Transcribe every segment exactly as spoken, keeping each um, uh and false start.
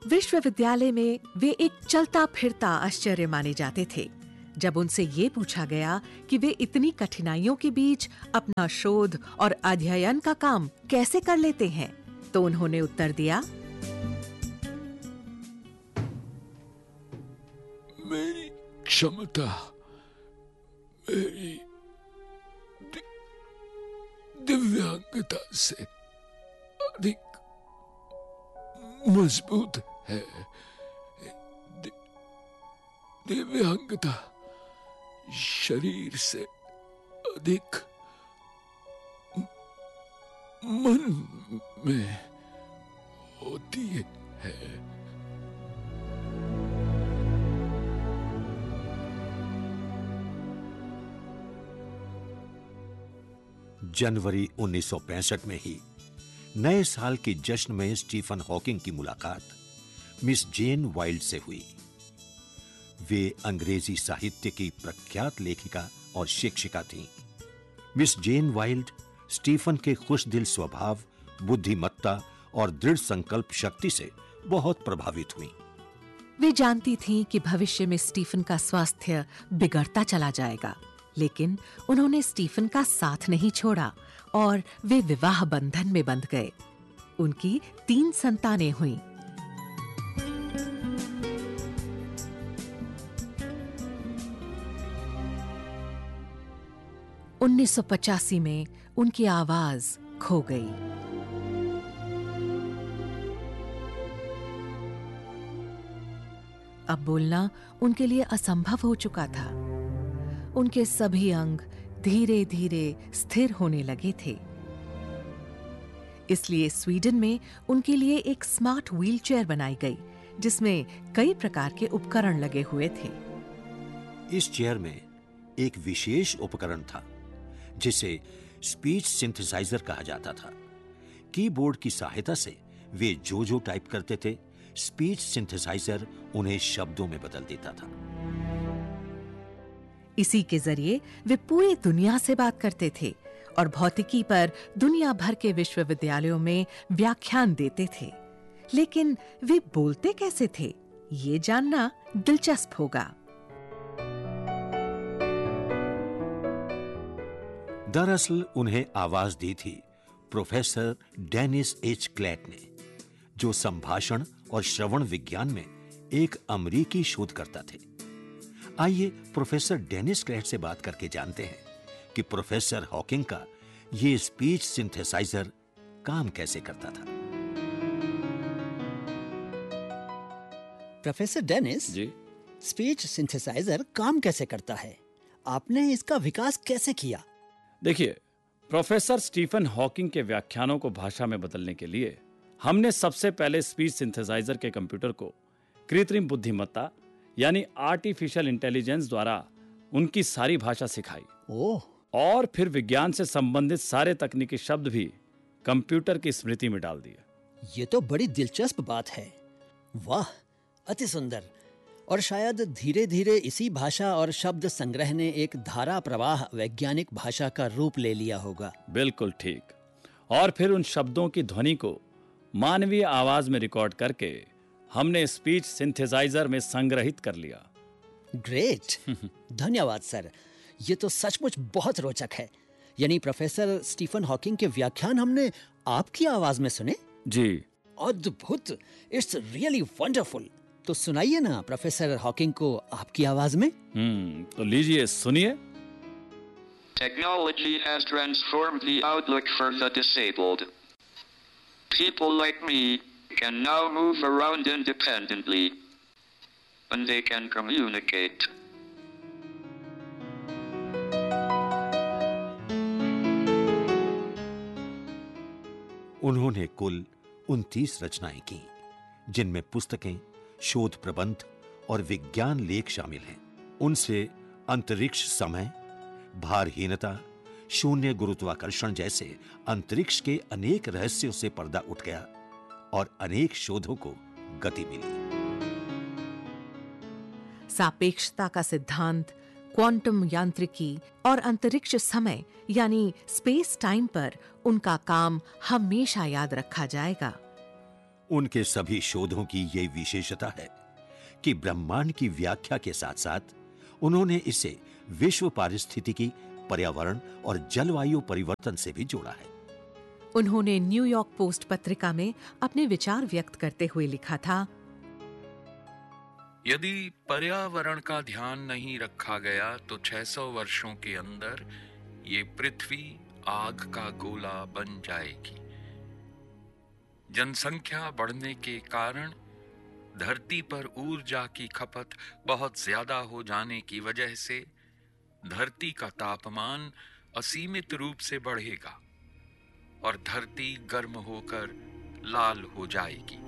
विश्वविद्यालय में वे एक चलता फिरता आश्चर्य माने जाते थे। जब उनसे ये पूछा गया कि वे इतनी कठिनाइयों के बीच अपना शोध और अध्ययन का काम कैसे कर लेते हैं, तो उन्होंने उत्तर दिया, मेरी क्षमता मेरी दि, दिव्यांगता से अधिक मजबूत है। दि, दिव्यांगता शरीर से अधिक मन में होती है। जनवरी उन्नीस सौ पैंसठ में ही नए साल के जश्न में स्टीफन हॉकिंग की मुलाकात मिस जेन वाइल्ड से हुई। वे अंग्रेजी साहित्य की प्रख्यात लेखिका और शिक्षिका थीं। मिस जेन वाइल्ड स्टीफन के खुशदिल स्वभाव, बुद्धिमत्ता और दृढ़ संकल्प शक्ति से बहुत प्रभावित हुईं। वे जानती थीं कि भविष्य में स्टीफन का स्वास्थ्य बिगड़ता चला जाएगा, लेकिन उन्होंने स्टीफन का साथ नहीं छोड़ा और वे विवाह बंधन में बंध गए। उनकी तीन संतानें हुईं। उन्नीस सौ पचासी में उनकी आवाज खो गई। अब बोलना उनके लिए असंभव हो चुका था। उनके सभी अंग धीरे धीरे स्थिर होने लगे थे। इसलिए स्वीडन में उनके लिए एक स्मार्ट व्हीलचेयर बनाई गई, जिसमें कई प्रकार के उपकरण लगे हुए थे। इस चेयर में एक विशेष उपकरण था जिसे स्पीच सिंथेसाइजर कहा जाता था। कीबोर्ड की सहायता से वे जो जो टाइप करते थे, स्पीच सिंथेसाइजर उन्हें शब्दों में बदल देता था। इसी के जरिए वे पूरी दुनिया से बात करते थे और भौतिकी पर दुनिया भर के विश्वविद्यालयों में व्याख्यान देते थे। लेकिन वे बोलते कैसे थे, ये जानना दिलचस्प होगा। दरअसल उन्हें आवाज दी थी प्रोफेसर डेनिस एच क्लैट ने, जो संभाषण और श्रवण विज्ञान में एक अमेरिकी शोधकर्ता थे। आइए प्रोफेसर डेनिस क्लैट से बात करके जानते हैं कि प्रोफेसर हॉकिंग का ये स्पीच सिंथेसाइजर काम कैसे करता था। प्रोफेसर डेनिस जी, स्पीच सिंथेसाइजर काम कैसे करता है? आपने इसका विकास कैसे किया? देखिए, प्रोफेसर स्टीफन हॉकिंग के व्याख्यानों को भाषा में बदलने के लिए हमने सबसे पहले स्पीच सिंथेसाइजर के कंप्यूटर को कृत्रिम बुद्धिमत्ता यानी आर्टिफिशियल इंटेलिजेंस द्वारा उनकी सारी भाषा सिखाई। ओह, और फिर विज्ञान से संबंधित सारे तकनीकी शब्द भी कंप्यूटर की स्मृति में डाल दिए। ये तो बड़ी दिलचस्प बात है। वाह, अति सुंदर। और शायद धीरे धीरे इसी भाषा और शब्द संग्रह ने एक धारा प्रवाह वैज्ञानिक भाषा का रूप ले लिया होगा। बिल्कुल ठीक। और फिर उन शब्दों की ध्वनि को मानवीय आवाज में रिकॉर्ड करके हमने स्पीच सिंथेसाइजर में संग्रहित कर लिया। ग्रेट, धन्यवाद सर। ये तो सचमुच बहुत रोचक है। यानी प्रोफेसर स्टीफन हॉकिंग के व्याख्यान हमने आपकी आवाज में सुने? जी, अद्भुत, इट्स रियली वंडरफुल। तो सुनाइए ना प्रोफेसर हॉकिंग को आपकी आवाज में। हम्म तो लीजिए, सुनिए। Technology has transformed the outlook for the disabled. People like me can now move around independently, and they can communicate. उन्होंने कुल उनतीस रचनाएं की, जिनमें पुस्तकें, शोध प्रबंध और विज्ञान लेख शामिल हैं। उनसे अंतरिक्ष समय, भारहीनता, शून्य गुरुत्वाकर्षण जैसे अंतरिक्ष के अनेक रहस्यों से पर्दा उठ गया और अनेक शोधों को गति मिली। सापेक्षता का सिद्धांत, क्वांटम यांत्रिकी और अंतरिक्ष समय यानी स्पेस टाइम पर उनका काम हमेशा याद रखा जाएगा। उनके सभी शोधों की यह विशेषता है कि ब्रह्मांड की व्याख्या के साथ साथ उन्होंने इसे विश्व पारिस्थितिकी, पर्यावरण और जलवायु परिवर्तन से भी जोड़ा है। उन्होंने न्यूयॉर्क पोस्ट पत्रिका में अपने विचार व्यक्त करते हुए लिखा था, यदि पर्यावरण का ध्यान नहीं रखा गया तो छह सौ वर्षों के अंदर ये पृथ्वी आग का गोला बन जाएगी। जनसंख्या बढ़ने के कारण धरती पर ऊर्जा की खपत बहुत ज्यादा हो जाने की वजह से धरती का तापमान असीमित रूप से बढ़ेगा और धरती गर्म होकर लाल हो जाएगी।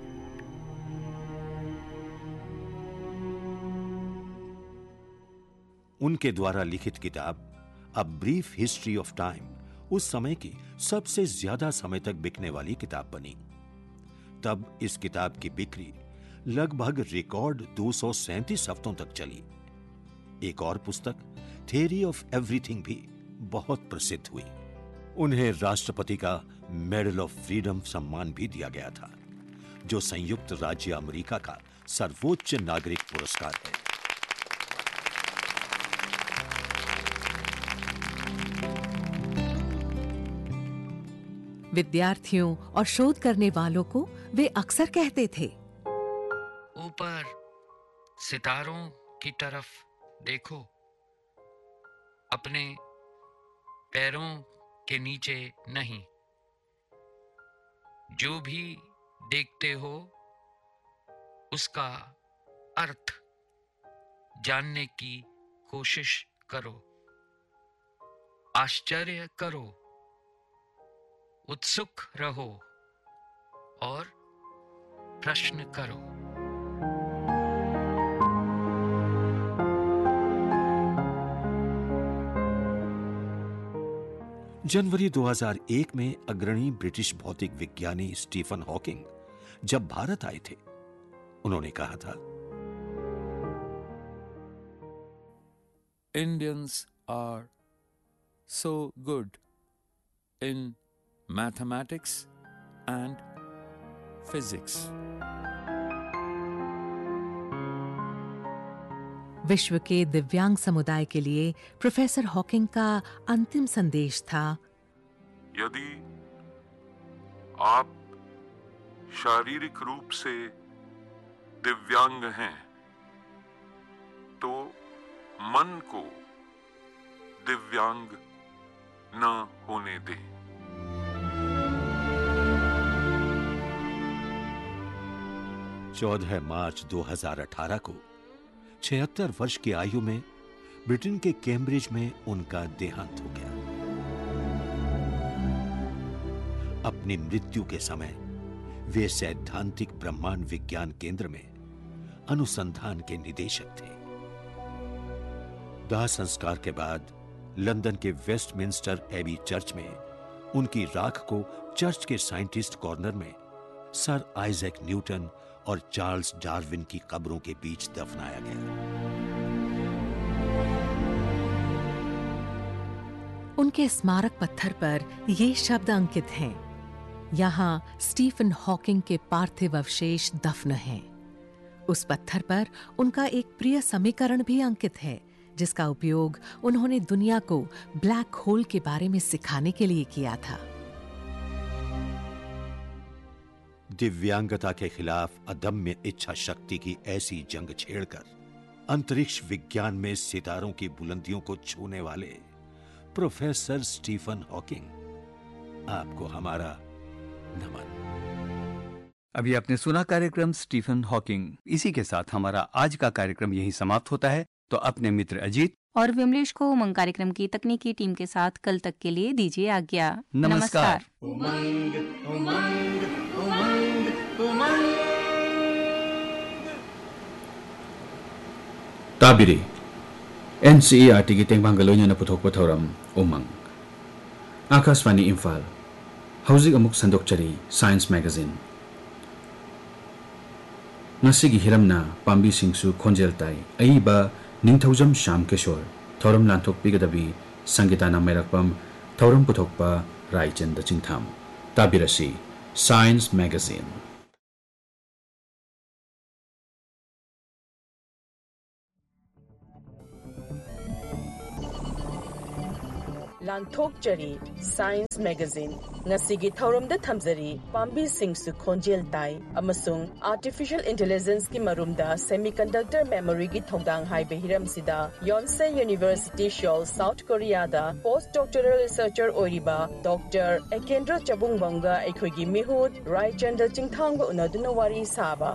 उनके द्वारा लिखित किताब a brief history of time उस समय की सबसे ज्यादा समय तक बिकने वाली किताब बनी। तब इस किताब की बिक्री लगभग रिकॉर्ड दो सौ सैंतीस हफ्तों तक चली। एक और पुस्तक थियरी ऑफ एवरीथिंग भी बहुत प्रसिद्ध हुई। उन्हें राष्ट्रपति का मेडल ऑफ फ्रीडम सम्मान भी दिया गया था, जो संयुक्त राज्य अमेरिका का सर्वोच्च नागरिक पुरस्कार है। विद्यार्थियों और शोध करने वालों को वे अक्सर कहते थे, ऊपर सितारों की तरफ देखो, अपने पैरों के नीचे नहीं। जो भी देखते हो उसका अर्थ जानने की कोशिश करो, आश्चर्य करो, उत्सुक रहो और प्रश्न करो। जनवरी दो हज़ार एक में अग्रणी ब्रिटिश भौतिक विज्ञानी स्टीफन हॉकिंग जब भारत आए थे, उन्होंने कहा था, Indians are so good in mathematics and physics. विश्व के दिव्यांग समुदाय के लिए प्रोफेसर हॉकिंग का अंतिम संदेश था, यदि आप शारीरिक रूप से दिव्यांग हैं तो मन को दिव्यांग न होने दें। चौदह मार्च दो हज़ार अठारह को छिहत्तर वर्ष की आयु में ब्रिटेन के कैम्ब्रिज में उनका देहांत हो गया। अपनी मृत्यु के समय वे सैद्धांतिक ब्रह्मांड विज्ञान केंद्र में अनुसंधान के निदेशक थे। दाह संस्कार के बाद लंदन के वेस्टमिंस्टर एबी चर्च में उनकी राख को चर्च के साइंटिस्ट कॉर्नर में सर आइजैक न्यूटन और चार्ल्स डार्विन की कब्रों के बीच दफनाया गया। उनके स्मारक पत्थर पर ये शब्द अंकित हैं, यहाँ स्टीफन हॉकिंग के पार्थिव अवशेष दफन हैं। उस पत्थर पर उनका एक प्रिय समीकरण भी अंकित है, जिसका उपयोग उन्होंने दुनिया को ब्लैक होल के बारे में सिखाने के लिए किया था। दिव्यांगता के खिलाफ अदम्य इच्छा शक्ति की ऐसी जंग छेड़कर अंतरिक्ष विज्ञान में सितारों की बुलंदियों को छूने वाले प्रोफेसर स्टीफन हॉकिंग, आपको हमारा नमन। अभी आपने सुना कार्यक्रम स्टीफन हॉकिंग। इसी के साथ हमारा आज का कार्यक्रम यही समाप्त होता है। तो अपने मित्र अजीत और विमलेश को उमंग कार्यक्रम की तकनीकी टीम के साथ कल तक के लिए दीजिए आज्ञा। नमस्कार। उमंग, उमंग, उमंग, उमंग। ताबिरी एनसीईआरटी की तेंबांग लोइना पुथोकपा थौरम उमंग। आकाशवाणी इम्फाल हौजिक अमुक संदोकचरी साइंस मैगजीन। नसिगी हिरमना पाम्बी सिंगसु खोंजेल ताई अईबा निंथौजम Shyam Kishore थौरम लांथोकपीगदबी संगीताना मैरकपम थौरम पुथोकपा Raichand चिंथाम। ताबिरसी science magazine. ꯂꯥꯟꯊꯣꯛꯆꯔꯤ science magazine ꯉꯁꯤꯒꯤ ꯊꯧꯔꯝꯗ ꯊꯝꯖꯔꯤ ꯄꯥꯝꯕꯤꯁꯤꯡꯁꯨ ꯈꯣꯟꯖꯦꯜ ꯇꯥꯏ ꯑꯃꯁꯨꯡ ꯑꯥꯔꯇꯤꯐꯤशिꯌꯦꯜ ꯏꯟꯇꯦꯂꯤꯖꯦꯟꯁꯀꯤ ꯃꯔꯨꯝꯗ ꯁꯦꯃꯤꯀꯟꯗꯛꯇꯔ ꯃꯦꯃꯣꯔꯤꯒꯤ ꯊꯧꯗꯥꯡ ꯍꯥꯏꯕ ꯍꯤꯔꯝꯁꯤꯗ ꯌꯣꯟꯁꯦ ꯌꯨꯅꯤꯚꯔꯁꯤꯇꯤ ꯁꯤꯑꯣꯜ ꯁꯥꯎꯊ ꯀꯣꯔꯤꯌꯥꯗ ꯄꯣꯁ ꯗꯣꯛꯇꯔꯦꯜ ꯔꯤꯁꯔꯆꯔ ꯑꯣꯏꯔꯤꯕ ꯗꯣꯛꯇꯔ ꯑꯦꯀꯦꯟꯗ꯭ꯔ ꯆꯕꯨꯡꯕꯝꯒ ꯑꯩꯈꯣꯏꯒꯤ ꯃꯤꯍꯨꯠ ꯔꯥꯏꯆꯟꯗ꯭ꯔ ꯆꯤꯡꯊꯥꯡꯒ ꯎꯅꯗꯨꯅ ꯋꯥꯔꯤ ꯁꯥꯕ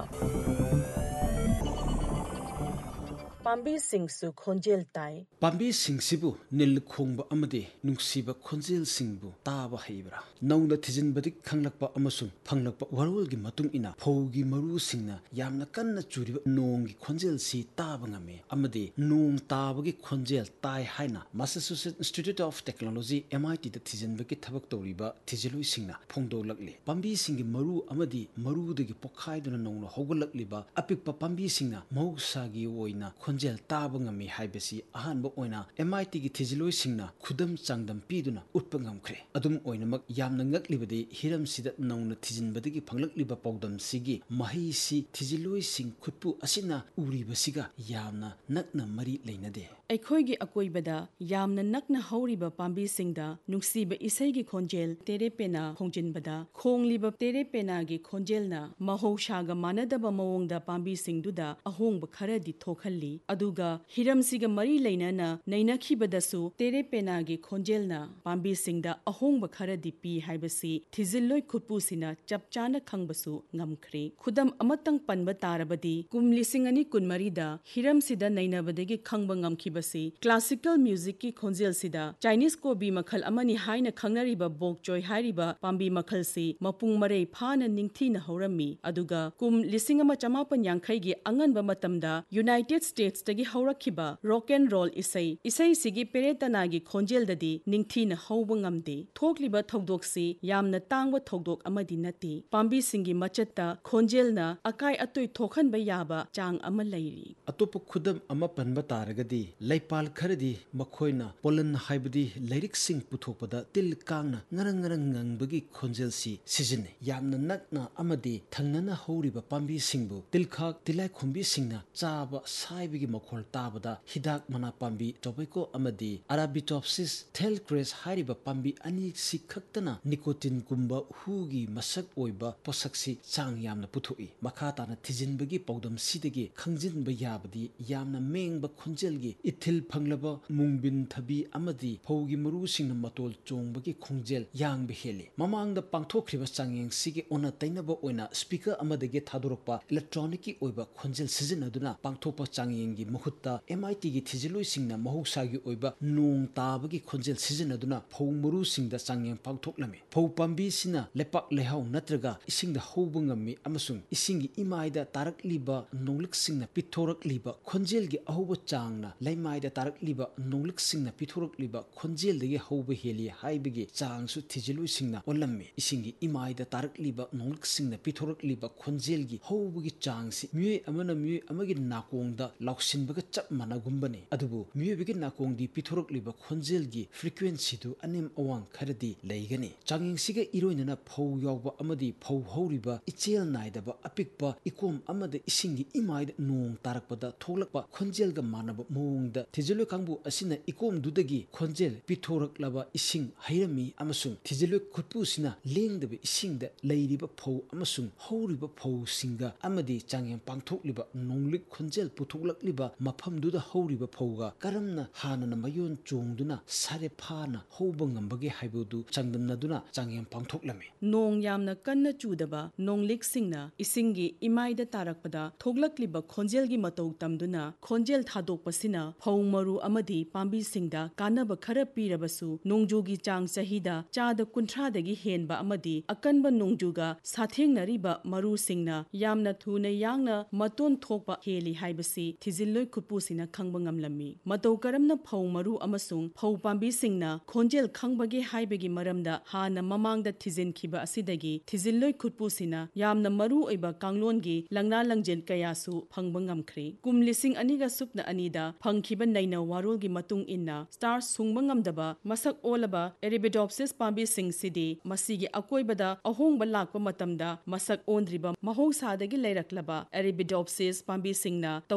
ꯄꯥꯝꯕꯤꯁꯤꯡꯁꯨ ꯈꯣꯟꯖꯦꯜ ꯇꯥꯏ ꯄꯥꯝꯕꯤꯁꯤꯡꯁꯤꯕꯨ ꯅꯤꯜ ꯈꯣꯡꯕ ꯑꯃꯗꯤ ꯅꯨꯡꯁꯤꯕ ꯈꯣꯟꯖꯦꯜꯁꯤꯡꯕꯨ ꯇꯥꯕ ꯍꯩꯕ꯭ꯔꯥ ꯅꯧꯅ ꯊꯤꯖꯤꯟꯕꯗꯒꯤ ꯈꯪꯂꯛꯄ ꯑꯃꯁꯨꯡ ꯐꯪꯂꯛꯄ ꯋꯥꯔꯣꯜꯒꯤ ꯃꯇꯨꯡ ꯏꯟꯅ ꯐꯧꯒꯤ ꯃꯔꯨꯁꯤꯡꯅ ꯌꯥꯝꯅ ꯀꯟꯅ ꯆꯨꯔꯤꯕ ꯅꯣꯡꯒꯤ ꯈꯣꯟꯖꯦꯜꯁꯤ ꯇꯥꯕ ꯉꯝꯃꯤ ꯑꯃꯗꯤ ꯅꯣꯡ ꯇꯥꯕꯒꯤ ꯈꯣꯟꯖꯦꯜ ꯇꯥꯏ ꯍꯥꯏꯅ Massachusetts institute of technology M I ꯇꯤꯗ ꯊꯤꯖꯤꯟꯕꯒꯤ ꯊꯕꯛ ꯇꯧꯔꯤꯕ ꯊꯤꯖꯤꯜꯂꯣꯏꯁꯤꯡꯅ ꯐꯣꯡꯗꯣꯛꯂꯛꯂꯤ ꯄꯥꯝꯕꯤꯁꯤꯡꯒꯤ ꯃꯔꯨ ꯑꯃꯗꯤ ꯃꯔꯨꯗꯒꯤ ꯄꯣꯛꯈꯥꯏꯗꯨꯅ ꯅꯧꯅ ꯍꯧꯒꯠꯂꯛꯂꯤꯕ ꯑꯄꯤꯛꯄ ꯄꯥꯝꯕꯤꯁꯤꯡꯅ ꯃꯍꯧꯁꯥꯒꯤ ꯑꯣꯏꯅ ꯈꯣꯟꯖꯦꯜ ꯇꯥꯕ ꯉꯝꯃꯤ ꯍꯥꯏꯕꯁꯤ ꯑꯍꯥꯟꯕ ꯑꯣꯏꯅ ꯑꯦꯝ ꯑꯥꯏ ꯇꯤꯒꯤ ꯊꯤꯖꯤꯜꯂꯣꯏꯁꯤꯡꯅ ꯈꯨꯗꯝ ꯆꯥꯡꯗꯝ ꯄꯤꯗꯨꯅ ꯎꯠꯄ ꯉꯝꯈ꯭ꯔꯦ ꯑꯗꯨꯝ ꯑꯣꯏꯅꯃꯛ ꯌꯥꯝꯅ ꯉꯛꯂꯤꯕꯗꯤ ꯍꯤꯔꯝꯁꯤꯗ ꯅꯧꯅ ꯊꯤꯖꯤꯟꯕꯗꯒꯤ ꯐꯪꯂꯛꯂꯤꯕ ꯄꯥꯎꯗꯝꯁꯤꯒꯤ ꯃꯍꯩꯁꯤ ꯊꯤꯖꯤꯜꯂꯣꯏꯁꯤꯡ ꯈꯨꯠꯄꯨ ꯑꯁꯤꯅ ꯎꯔꯤꯕꯁꯤꯒ ꯌꯥꯝꯅ ꯅꯛꯅ ꯃꯔꯤ ꯂꯩꯅꯗꯦ ꯑꯩꯈꯣꯏꯒꯤ ꯑꯀꯣꯏꯕꯗ ꯌꯥꯝꯅ ꯅꯛꯅ ꯍꯧꯔꯤꯕ ꯄꯥꯝꯕꯤꯁꯤꯡꯗ ꯅꯨꯡꯁꯤꯕ ꯏꯁꯩꯒꯤ ꯈꯣꯟꯖꯦꯜ ꯇꯦꯔꯦꯄꯦꯅꯥ ꯈꯣꯡꯖꯤꯟꯕꯗ ꯈꯣꯡꯂꯤꯕ ꯇꯦꯔꯦꯄꯦꯅꯥꯒꯤ ꯈꯣꯟꯖꯦꯜꯅ ꯃꯍꯧꯁꯥꯒ ꯃꯥꯟꯅꯗꯕ ꯃꯑꯣꯡꯗ ꯄꯥꯝꯕꯤꯁꯤꯡꯗꯨꯗ ꯑꯍꯣꯡꯕ ꯈꯔꯗꯤ ꯊꯣꯛꯍꯜꯂꯤ ꯑꯗꯨꯒ ꯍꯤꯔꯝꯁꯤꯒ ꯃꯔꯤ ꯂꯩꯅꯅ ꯅꯩꯅꯈꯤꯕꯗꯁꯨ ꯇꯦꯔꯦꯄꯦꯅꯥꯒꯤ ꯈꯣꯟꯖꯦꯜꯅ ꯄꯥꯝꯕꯤꯁꯤꯡꯗ ꯑꯍꯣꯡꯕ ꯈꯔꯗꯤ ꯄꯤ ꯍꯥꯏꯕꯁꯤ ꯊꯤꯖꯤꯜꯂꯣꯏ ꯈꯨꯠꯄꯨꯁꯤꯅ ꯆꯞ ꯆꯥꯅ ꯈꯪꯕꯁꯨ ꯉꯝꯈ꯭ꯔꯦ ꯈꯨꯗꯝ ꯑꯃꯇꯪ ꯄꯟꯕ ꯇꯥꯔꯕꯗꯤ ꯀꯨꯝ ꯂꯤꯁꯤꯡ ꯑꯅꯤ ꯀꯨꯟꯃꯔꯤꯗ ꯍꯤꯔꯝꯁꯤꯗ ꯅꯩꯅꯕꯗꯒꯤ ꯈꯪꯕ ꯉꯝꯈꯤꯕꯁꯤ ꯀ꯭ꯂꯥꯁꯤꯀꯦꯜ ꯃ꯭ꯌꯨꯖꯤꯛꯀꯤ ꯈꯣꯟꯖꯦꯜꯁꯤꯗ ꯆꯥꯏꯅꯤꯁ ꯀꯣꯕꯤ ꯃꯈꯜ ꯑꯃꯅꯤ ꯍꯥꯏꯅ ꯈꯪꯅꯔꯤꯕ ꯕꯣꯛꯆꯣꯏ ꯍꯥꯏꯔꯤꯕ ꯄꯥꯝꯕꯤ ꯃꯈꯜꯁꯤ ꯃꯄꯨꯡ ꯃꯔꯩ ꯐꯥꯅ ꯅꯤꯡꯊꯤꯅ ꯍꯧꯔꯝꯃꯤ ꯑꯗꯨꯒ ꯀꯨꯝ ꯂꯤꯁꯤꯡ ꯑꯃ ꯆꯃꯥꯄꯟ ꯌꯥꯡꯈꯩꯒꯤ ꯑꯉꯟꯕ ꯃꯇꯝꯗ ꯌꯨꯅꯥꯏꯇꯦꯗ ꯁ꯭ꯇꯦꯠꯁꯇꯒꯤ ꯍꯧꯔꯛꯈꯤꯕ ꯔꯣꯛ ꯑꯦꯟ ꯔꯣꯜ ꯏꯁꯩ ꯏꯁꯩꯁꯤꯒꯤ ꯄꯦꯔꯦꯇꯅꯥꯒꯤ ꯈꯣꯟꯖꯦꯜꯗꯗꯤ ꯅꯤꯡꯊꯤꯅ ꯍꯧꯕ ꯉꯝꯗꯦ ꯊꯣꯛꯂꯤꯕ ꯊꯧꯗꯣꯛꯁꯤ ꯌꯥꯝꯅ ꯇꯥꯡꯕ ꯊꯧꯗꯣꯛ ꯑꯃꯗꯤ ꯅꯠꯇꯦ ꯄꯥꯝꯕꯤꯁꯤꯡꯒꯤ ꯃꯆꯠꯇ ꯈꯣꯟꯖꯦꯜꯅ ꯑꯀꯥꯏ ꯑꯇꯣꯏ ꯊꯣꯛꯍꯟꯕ ꯌꯥꯕ ꯆꯥꯡ ꯑꯃ ꯂꯩꯔꯤ ꯑꯇꯣꯞꯄ ꯈꯨꯗꯝ ꯑꯃ ꯄꯟꯕ ꯇꯥꯔꯒꯗꯤ ꯂꯩꯄꯥꯜ ꯈꯔꯗꯤ ꯃꯈꯣꯏꯅ ꯄꯣꯂꯟ ꯍꯥꯏꯕꯗꯤ ꯂꯩꯔꯤꯛꯁꯤꯡ ꯄꯨꯊꯣꯛꯄꯗ ꯇꯤꯜ ꯀꯥꯡꯅ ꯉꯔꯪ ꯉꯔꯪ ꯉꯪꯕꯒꯤ ꯈꯣꯟꯖꯦꯜꯁꯤ ꯁꯤꯖꯤꯟꯅꯩ ꯌꯥꯝꯅ ꯅꯛꯅ ꯑꯃꯗꯤ ꯊꯪꯅꯅ ꯍꯧꯔꯤꯕ ꯄꯥꯝꯕꯤꯁꯤꯡꯕꯨ ꯇꯤꯜꯈꯥꯛ ꯇꯤꯜꯂꯥꯏꯈꯣꯝꯕꯤꯁꯤꯡꯅ ꯆꯥꯕ ꯁꯥꯏꯕꯒꯤ ꯃꯈꯣꯜ ꯇꯥꯕꯗ ꯍꯤꯗꯥꯛ ꯃꯅꯥ ꯄꯥꯝꯕꯤ ꯇꯣꯕꯦꯀꯣ ꯑꯃꯗꯤ ꯑꯔꯥꯕꯤꯇꯣꯞꯁꯤꯁ ꯊꯦꯜꯀ꯭ꯔꯦꯁ ꯍꯥꯏꯔꯤꯕ ꯄꯥꯝꯕꯤ ꯑꯅꯤꯁꯤ ꯈꯛꯇꯅ ꯅꯤꯀꯣꯇꯤꯟꯒꯨꯝꯕ ꯍꯨꯒꯤ ꯃꯁꯛ ꯑꯣꯏꯕ ꯄꯣꯠꯁꯛꯁꯤ ꯆꯥꯡ ꯌꯥꯝꯅ ꯄꯨꯊꯣꯛꯏ ꯃꯈꯥ ꯇꯥꯅ ꯊꯤꯖꯤꯟꯕꯒꯤ ꯄꯥꯎꯗꯝꯁꯤꯗꯒꯤ ꯈꯪꯖꯤꯟꯕ ꯌꯥꯕꯗꯤ ꯌꯥꯝꯅ ꯃꯦꯡꯕ ꯈꯣꯟꯖꯦꯜꯒꯤ ꯏꯊꯤꯜ ꯐꯪꯂꯕ ꯃꯨꯡꯕꯤꯟ ꯊꯕꯤ ꯑꯃꯗꯤ ꯐꯧꯒꯤ ꯃꯔꯨꯁꯤꯡꯅ ꯃꯇꯣꯜ ꯆꯣꯡꯕꯒꯤ ꯈꯣꯡꯖꯦꯜ ꯌꯥꯡꯕ ꯍꯦꯜꯂꯤ ꯃꯃꯥꯡꯗ ꯄꯥꯡꯊꯣꯛꯈ꯭ꯔꯤꯕ ꯆꯥꯡꯌꯦꯡꯁꯤꯒꯤ ꯑꯣꯟꯅ ꯇꯩꯅꯕ ꯑꯣꯏꯅ ꯁ꯭ꯄꯤꯀꯔ ꯑꯃꯗꯒꯤ ꯊꯥꯗꯣꯔꯛꯄ ꯏꯂꯦꯛꯇ꯭ꯔꯣꯅꯤꯛꯀꯤ ꯑꯣꯏꯕ ꯈꯣꯟꯖꯦꯜ ꯁꯤꯖꯤꯟꯅꯗꯨꯅ ꯄꯥꯡꯊꯣꯛꯄ ꯆꯥꯡꯌꯦꯡꯒꯤ ꯃꯍꯨꯠꯇ ꯑꯦꯝ ꯑꯥꯏ ꯇꯤꯒꯤ ꯊꯤꯖꯤꯜꯂꯣꯏꯁꯤꯡꯅ ꯃꯍꯧꯁꯥꯒꯤ ꯑꯣꯏꯕ ꯅꯣꯡ ꯇꯥꯕꯒꯤ ꯈꯣꯟꯖꯦꯜ ꯁꯤꯖꯤꯟꯅꯗꯨꯅ ꯐꯧ ꯃꯔꯨꯁꯤꯡꯗ ꯆꯥꯡꯌꯦꯡ ꯄꯥꯡꯊꯣꯛꯂꯝꯃꯤ ꯐꯧ ꯄꯥꯝꯕꯤꯁꯤꯅ ꯂꯩꯄꯥꯛ ꯂꯩꯍꯥꯎ ꯅꯠꯇ꯭ꯔꯒ ꯏꯁꯤꯡꯗ ꯍꯧꯕ ꯉꯝꯃꯤ ꯑꯃꯁꯨꯡ ꯏꯁꯤꯡꯒꯤ ꯏꯃꯥꯏꯗ ꯇꯥꯔꯛꯂꯤꯕ ꯅꯣꯡꯂꯤꯛꯁꯤꯡꯅ ꯄꯤꯊꯣꯔꯛꯂꯤꯕ ꯈꯣꯟꯖꯦꯜꯒꯤ ꯑꯍꯧꯕ ꯆꯥꯡꯅ ꯂꯩꯃꯥꯏꯗ ꯇꯥꯔꯛꯂꯤꯕ ꯅꯣꯡꯂꯤꯛꯁꯤꯡꯅ ꯄꯤꯊꯣꯔꯛꯂꯤꯕ ꯈꯣꯟꯖꯦꯜꯗꯒꯤ ꯍꯧꯕ ꯍꯦꯜꯂꯤ ꯍꯥꯏꯕꯒꯤ ꯆꯥꯡꯁꯨ ꯊꯤꯖꯤꯜꯂꯣꯏꯁꯤꯡꯅ ꯑꯣꯜꯂꯝꯃꯤ ꯏꯁꯤꯡꯒꯤ ꯏꯃꯥꯏꯗ ꯇꯥꯔꯛꯂꯤꯕ ꯅꯣꯡꯂꯤꯛꯁꯤꯡꯅ ꯄꯤꯊꯣꯔꯛꯂꯤꯕ ꯈꯣꯟꯖꯦꯜꯒꯤ ꯍꯧꯕꯒꯤ ꯆꯥꯡꯁꯤ ꯃꯤꯑꯣꯏ ꯑꯃꯅ ꯃꯤꯑꯣꯏ ꯑꯃꯒꯤ ꯅꯥꯀꯣꯡꯗ ꯂꯥꯎꯁꯤꯟꯕꯒ ꯆꯞ ꯃꯥꯟꯅꯒꯨꯝꯕꯅꯤ ꯑꯗꯨꯕꯨ ꯃꯤꯑꯣꯏꯕꯒꯤ ꯅꯥꯀꯣꯡꯗꯤ ꯄꯤꯊꯣꯔꯛꯂꯤꯕ ꯈꯣꯟꯖꯦꯜꯒꯤ ꯐ꯭ꯔꯤꯀ꯭ꯋꯦꯟꯁꯤꯗꯨ ꯑꯅꯦꯝ ꯑꯋꯥꯡ ꯈꯔꯗꯤ ꯂꯩꯒꯅꯤ ꯆꯥꯡꯌꯦꯡꯁꯤꯒ ꯏꯔꯣꯏꯅꯅ ꯐꯧ ꯌꯥꯎꯕ ꯑꯃꯗꯤ ꯐꯧ ꯍꯧꯔꯤꯕ ꯏꯆꯦꯜ ꯅꯥꯏꯗꯕ ꯑꯄꯤꯛꯄ ꯏꯀꯣꯝ ꯑꯃꯗ ꯏꯁꯤꯡꯒꯤ ꯏꯃꯥꯏꯗ ꯅꯣꯡ ꯇꯥꯔꯛꯄꯗ ꯊꯣꯛꯂꯛꯄ ꯈꯣꯟꯖꯦꯜꯒ ꯃꯥꯟꯅꯕ ꯃꯑꯣꯡꯗ ꯊꯤꯖꯤꯜꯂꯣꯏ ꯀꯥꯡꯕꯨ ꯑꯁꯤꯅ ꯏꯀꯣꯝꯗꯨꯗꯒꯤ ꯈꯣꯟꯖꯦꯜ ꯄꯤꯊꯣꯔꯛꯂꯕ ꯏꯁꯤꯡ ꯍꯩꯔꯝꯃꯤ ꯑꯃꯁꯨꯡ ꯊꯤꯖꯤꯜꯂꯣꯏ ꯈꯨꯠꯄꯨꯁꯤꯅ ꯂꯦꯡꯗꯕ ꯏꯁꯤꯡꯗ ꯂꯩꯔꯤꯕ ꯐꯧ ꯑꯃꯁꯨꯡ ꯍꯧꯔꯤꯕ ꯐꯧꯁꯤꯡꯒ ꯑꯃꯗꯤ ꯆꯥꯡꯌꯦꯡ ꯄꯥꯡꯊꯣꯛꯂꯤꯕ ꯅꯣꯡꯂꯤꯛ ꯈꯣꯟꯖꯦꯜ ꯄꯨꯊꯣꯛꯂꯛꯂꯤꯕ ꯃꯐꯝꯗꯨꯗ ꯍꯧꯔꯤꯕ ꯐꯧꯒ ꯀꯔꯝꯅ ꯍꯥꯟꯅꯅ ꯃꯌꯣꯟ ꯆꯣꯡꯗꯨꯅ ꯁꯥꯔꯦꯞ ꯐꯥꯅ ꯍꯧꯕ ꯉꯝꯕꯒꯦ ꯍꯥꯏꯕꯗꯨ ꯆꯥꯡꯗꯝꯅꯗꯨꯅ ꯆꯥꯡꯌꯦꯡ ꯄꯥꯡꯊꯣꯛꯂꯝꯃꯤ ꯅꯣꯡ ꯌꯥꯝꯅ ꯀꯟꯅ ꯆꯨꯗꯕ ꯅꯣꯡꯂꯤꯛꯁꯤꯡꯅ ꯏꯁꯤꯡꯒꯤ ꯏꯃꯥꯏꯗ ꯇꯥꯔꯛꯄꯗ ꯊꯣꯛꯂꯛꯂꯤꯕ ꯈꯣꯟꯖꯦꯜꯒꯤ ꯃꯇꯧ ꯇꯝꯗꯨꯅ ꯈꯣꯟꯖꯦꯜ ꯊꯥꯗꯣꯛꯄꯁꯤꯅ ꯐꯧ ꯃꯔꯨ ꯑꯃꯗꯤ ꯄꯥꯝꯕꯤꯁꯤꯡꯗ ꯀꯥꯟꯅꯕ ꯈꯔ ꯄꯤꯔꯕꯁꯨ ꯅꯣꯡꯖꯨꯒꯤ ꯆꯥꯡ ꯆꯍꯤꯗ ꯆꯥꯗ ꯀꯨꯟꯊ꯭ꯔꯥꯗꯒꯤ ꯍꯦꯟꯕ ꯑꯃꯗꯤ ꯑꯀꯟꯕ ꯅꯣꯡꯖꯨꯒ ꯁꯥꯊꯦꯡꯅꯔꯤꯕ ꯃꯔꯨꯁꯤꯡꯅ ꯌꯥꯝꯅ ꯊꯨꯅ ꯌꯥꯡꯅ ꯃꯇꯣꯟ ꯊꯣꯛꯄ ꯍꯦꯜꯂꯤ ꯍꯥꯏꯕꯁꯤ ꯊꯤꯖꯤꯜꯂꯣꯏ ꯈꯨꯠꯄꯨꯁꯤꯅ ꯈꯪꯕ ꯉꯝꯂꯝꯃꯤ ꯃꯇꯧ ꯀꯔꯝꯅ ꯐꯧ ꯃꯔꯨ ꯑꯃꯁꯨꯡ ꯐꯧ ꯄꯥꯝꯕꯤꯁꯤꯡꯅ ꯈꯣꯟꯖꯦꯜ ꯈꯪꯕꯒꯦ ꯍꯥꯏꯕꯒꯤ ꯃꯔꯝꯗ ꯍꯥꯟꯅ ꯃꯃꯥꯡꯗ ꯊꯤꯖꯤꯟꯈꯤꯕ ꯑꯁꯤꯗꯒꯤ ꯊꯤꯖꯤꯜꯂꯣꯏ ꯈꯨꯠꯄꯨꯁꯤꯅ ꯌꯥꯝꯅ ꯃꯔꯨ ꯑꯣꯏꯕ ꯀꯥꯡꯂꯣꯟꯒꯤ ꯂꯪꯅꯥ ꯂꯪꯖꯦꯟ ꯀꯌꯥꯁꯨ ꯐꯪꯕ ꯉꯝꯈ꯭ꯔꯦ ꯀꯨꯝ ꯂꯤꯁꯤꯡ ꯑꯅꯤꯒ ꯁꯨꯞꯅ ꯑꯅꯤꯗ ꯐꯪꯈꯤꯕ ꯅꯩꯅ ꯋꯥꯔꯣꯜꯒꯤ ꯃꯇꯨꯡ ꯏꯟꯅ ꯁ꯭ꯇꯥꯔ ꯁꯨꯡꯕ ꯉꯝꯗꯕ ꯃꯁꯛ ꯑꯣꯜꯂꯕ ꯑꯦꯔꯦꯕꯤꯗꯣꯞꯁꯤꯁ ꯄꯥꯝꯕꯤꯁꯤꯡꯁꯤꯗꯤ ꯃꯁꯤꯒꯤ ꯑꯀꯣꯏꯕꯗ ꯑꯍꯣꯡꯕ ꯂꯥꯛꯄ ꯃꯇꯝꯗ ꯃꯁꯛ ꯑꯣꯟꯗ꯭ꯔꯤꯕ ꯃꯍꯧꯁꯥꯗꯒꯤ ꯂꯩꯔꯛꯂꯕ ꯑꯦꯔꯦꯕꯤꯗꯣꯞꯁꯤꯁ ꯄꯥꯝꯕꯤꯁꯤꯡꯅ ꯇꯧꯔꯤꯕ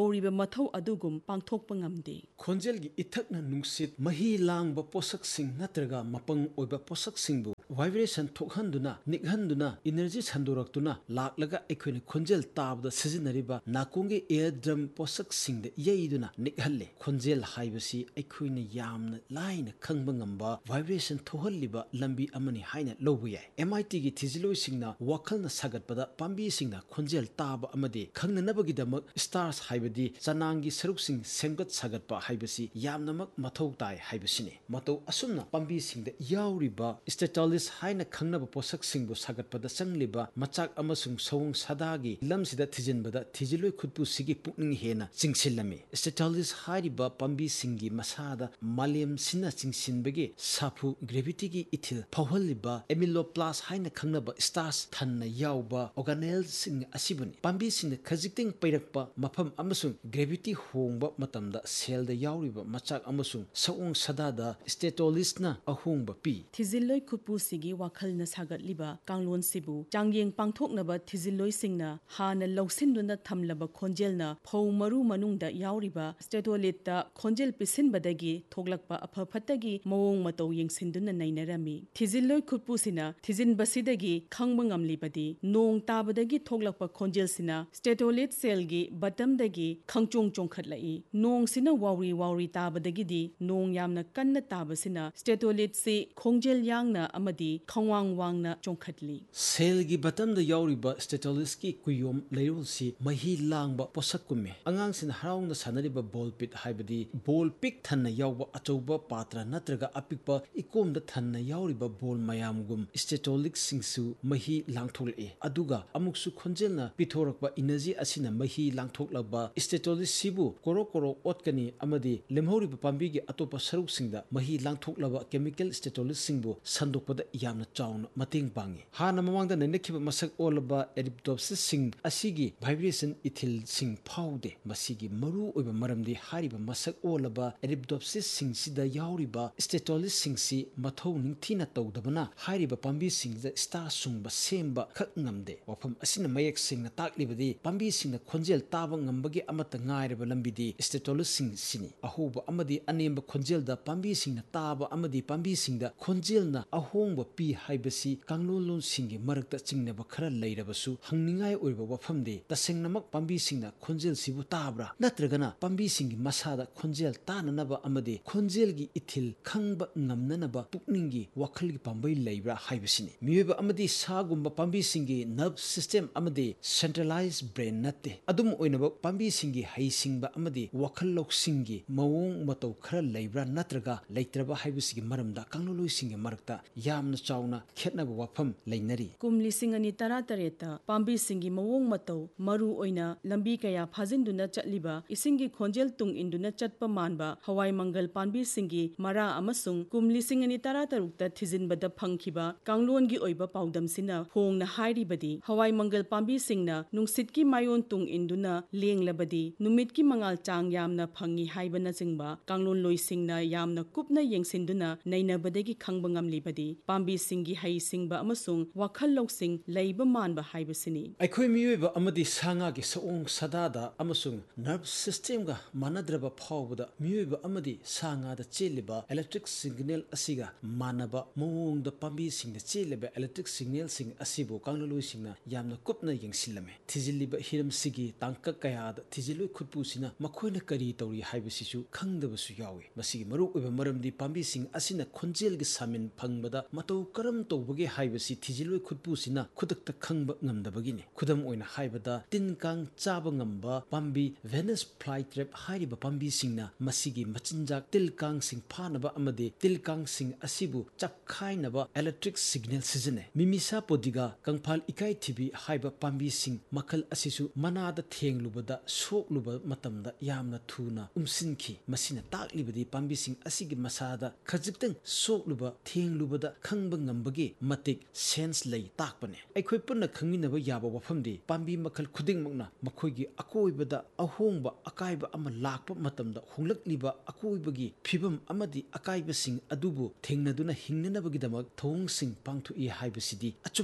मथौ अदुगुम पांथोकप ngamde khonjelgi ithakna nungsit mahi langba posak sing natraga mapang oiba posak singbu vibration thokhanduna nikhanduna energy sandoraktuna laklaga ekhoina khonjel tabda sizinariba nakungi air drum posak singde yeiduna nikhalle khonjel haibasi ekhoina yamna laina khangba ngamba vibration thohalliba lambi amani haina lobu yai M I T gi thiziloi singna wakhalna sagatpada pambi singna khonjel taba amade khangnanabagi damak stars haibadi chanangi saruk sing semgat sagatpa haibasi yamnamak mathau tai haibasini mato asumna pambi singda yauriba statalis haina khangnaba posak singbu sagatpada changliba machak amasung sawung sadagi lamsida thijinbada thijiloi khutpu sigi pukning hena chingsilami statalis hariba pambi singi masada malem sina chingsinbagi sapu gravity gi ithil phawhaliba amyloplas haina khangnaba stars thanna yauba organelles sing asibuni pambi sing khajikting pairakpa mafam amasung gravity hongba matamda cell da yauriba machak amasung sawung sadada statolisna ahongba pi thiziloi khutpu sigi wakhalna sagatliba kanglon sibu changyeng pangthoknaba thiziloi singna hana lousinduna thamlaba khonjelna phau maru manungda yauriba statolit khonjel pisinbadagi thoglakpa aphafatagi mawong matau yengsinduna nainarami thiziloi khutpu sina thizin basidagi khangba ngamlibadi nong tabadagi thoglakpa khonjel sina statolit cell gi bottom dagi khangchong chongkhatlai nong sina wauri wauri tabadagi di nong yamna kanna tabasina statolit se khongjel yangna amadi khawang wangna chongkhatli cell gi bottom da yauriba statolis ki kuyom leirul si mahi langba posakume angang sin haraung na sanariba ball pit haibadi ball pit thanna yawba achouba patra natraga apikpa ikom da thanna yauriba ball mayamgum statolik singsu mahi langtholai aduga amuksu khonjelna pithorakpa energy asina mahi langthoklaba statolis sibu koro koro otkani amadi lemhoriba pambi gi atopa saruk singda mahi langthoklaba chemical statolis singbu sandokpada yamna chauna mating pangi hana mamangda nenekhiba masak olaba eriptopsis sing asigi vibration ithil sing phaude masigi maru oiba maramdi hariba masak olaba eriptopsis sing sida yauriba statolis sing si mathau ningthina tawdabana hariba pambi singda star sungba semba khak ngamde wafam asina mayak singna taklibadi pambi singna khonjel taba ngambagi amata ngaireba lambidi statolis sing sini ahuba amadi anemba khonjel da pambi singna taba amadi pambi singda khonjelna ahongba pi haibasi kanglolon singi marakta chingnaba khara leirabasu hangningai oiba wafamde tasengnamak pambi singna khonjel sibu tabra natragana pambi singi masada khonjel tananaba amadi khonjel gi ithil khangba ngamnanaba pukningi wakhalgi pambai leibra haibasini miweba amadi sagumba pambi singi nerve system amadi centralized brain natte adum oinaba pambi singi haisingba amadi wakhallok singi mawong matau khara leibra natraga leitraba haibasigi maramda kangloloi singi marakta yamna chauna khetnaba wafam leinari kumli singani tara tareta pambi singi mawong matau maru oina lambi kaya phajinduna chatliba isingi khonjel tung induna chatpa manba hawai mangal pambi singi mara amasung kumli singani tara tarukta thijinbada phangkhiba kanglon gi oiba paudam sina hongna hairibadi hawai mangal pambi singna nungsit ki mayon tung induna lenglabadi numit ki mangal chang yamna phangi haibana jingba kanglon loi singna yamna kupna yengsinduna nainabadagi khangba ngamlibadi pambi singi hai singba amasung wakhal lok sing leiba manba haibasini aikhoi miyoiba amadi sanga gi saong sadada amasung nerve system ga manadraba phawbada miyoiba amadi sanga da cheliba electric signal asiga manaba mawong da pambi singna cheliba electric signal sing asibo kangloloi singna yamna kupna yengsilame thijiliba hiram sigi tangka kaya da thijiloi khutpu sina makhoina kari tawri haibasisu khangdabasu yawi masigi maru oiba maramdi pambi sing asina khonjel gi samin phangbada matau karam tawbage haibasi thijiloi khutpu sina khudakta khangba ngamdabagini khudam oina haibada tinkang chaba ngamba pambi venus flytrap hariba pambi singna masigi machinjak tilkang sing phanaba amade tilkang sing asibu chakhainaba electric signal sizine mimisa podiga kangphal ikai thibi haiba pambi sing makhal asisu manada thenglubada sokluba matamda yamna thuna umsinki masina taklibadi pambi sing asigi masada khajiktang sokluba thenglubada khangba ngambagi matik sense lei takpane aikhoi punna khangminaba yaba wafamdi pambi makhal khudingmakna makhoigi akoibada ahongba akaiba ama lakpa matamda honglakliba akoibagi phibam amadi akaiba sing adubu thengnaduna hingnanabagi damak thong sing pangthu i haibasidi achumbane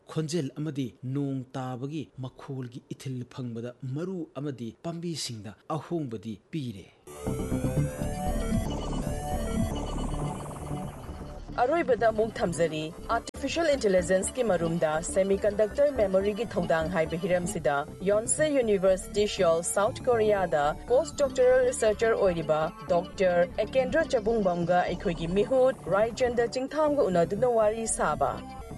ꯈꯣꯟꯖꯦꯜ ꯑꯃꯗꯤ ꯅꯣꯡ ꯇꯥꯕꯒꯤ ꯃꯈꯣꯜꯒꯤ ꯏꯊꯤꯜ ꯐꯪꯕꯗ ꯃꯔꯨ ꯑꯃꯗꯤ ꯄꯥꯝꯕꯤꯁꯤꯡꯗ ꯑꯍꯣꯡꯕꯗꯤ ꯄꯤꯔꯦ꯫ ꯑꯔꯣꯏꯕꯗ ꯑꯃꯨꯛ ꯊꯝꯖꯔꯤ ꯑꯥꯔꯇꯤꯐꯤशियल ꯏꯟꯇꯦꯂꯤꯖꯦꯟꯁꯀꯤ ꯃꯔꯨꯝꯗ ꯁꯦꯃꯤꯀꯟꯗꯛꯇꯔ ꯃꯦꯃꯣꯔꯤꯒꯤ ꯊꯧꯗꯥꯡ ꯍꯥꯏꯕ ꯍꯤꯔꯝꯁꯤꯗ ꯌꯣꯟꯁꯦ university Seoul south ꯀꯣꯔꯤꯌꯥꯗ post ꯗꯣꯛꯇꯔꯦꯜ researcher ꯑꯣꯏꯔꯤꯕ ꯗꯣꯛꯇꯔ ꯑꯦꯀꯦꯟꯗ꯭ꯔ ꯆꯕꯨꯡꯕꯝꯒ ꯑꯩꯈꯣꯏꯒꯤ ꯃꯤꯍꯨꯠ ꯔꯥꯏꯆꯟꯗ ꯆꯤꯡꯊꯥꯝꯒ ꯎꯅꯗꯨꯅ ꯋꯥꯔꯤ ꯁꯥꯕ꯫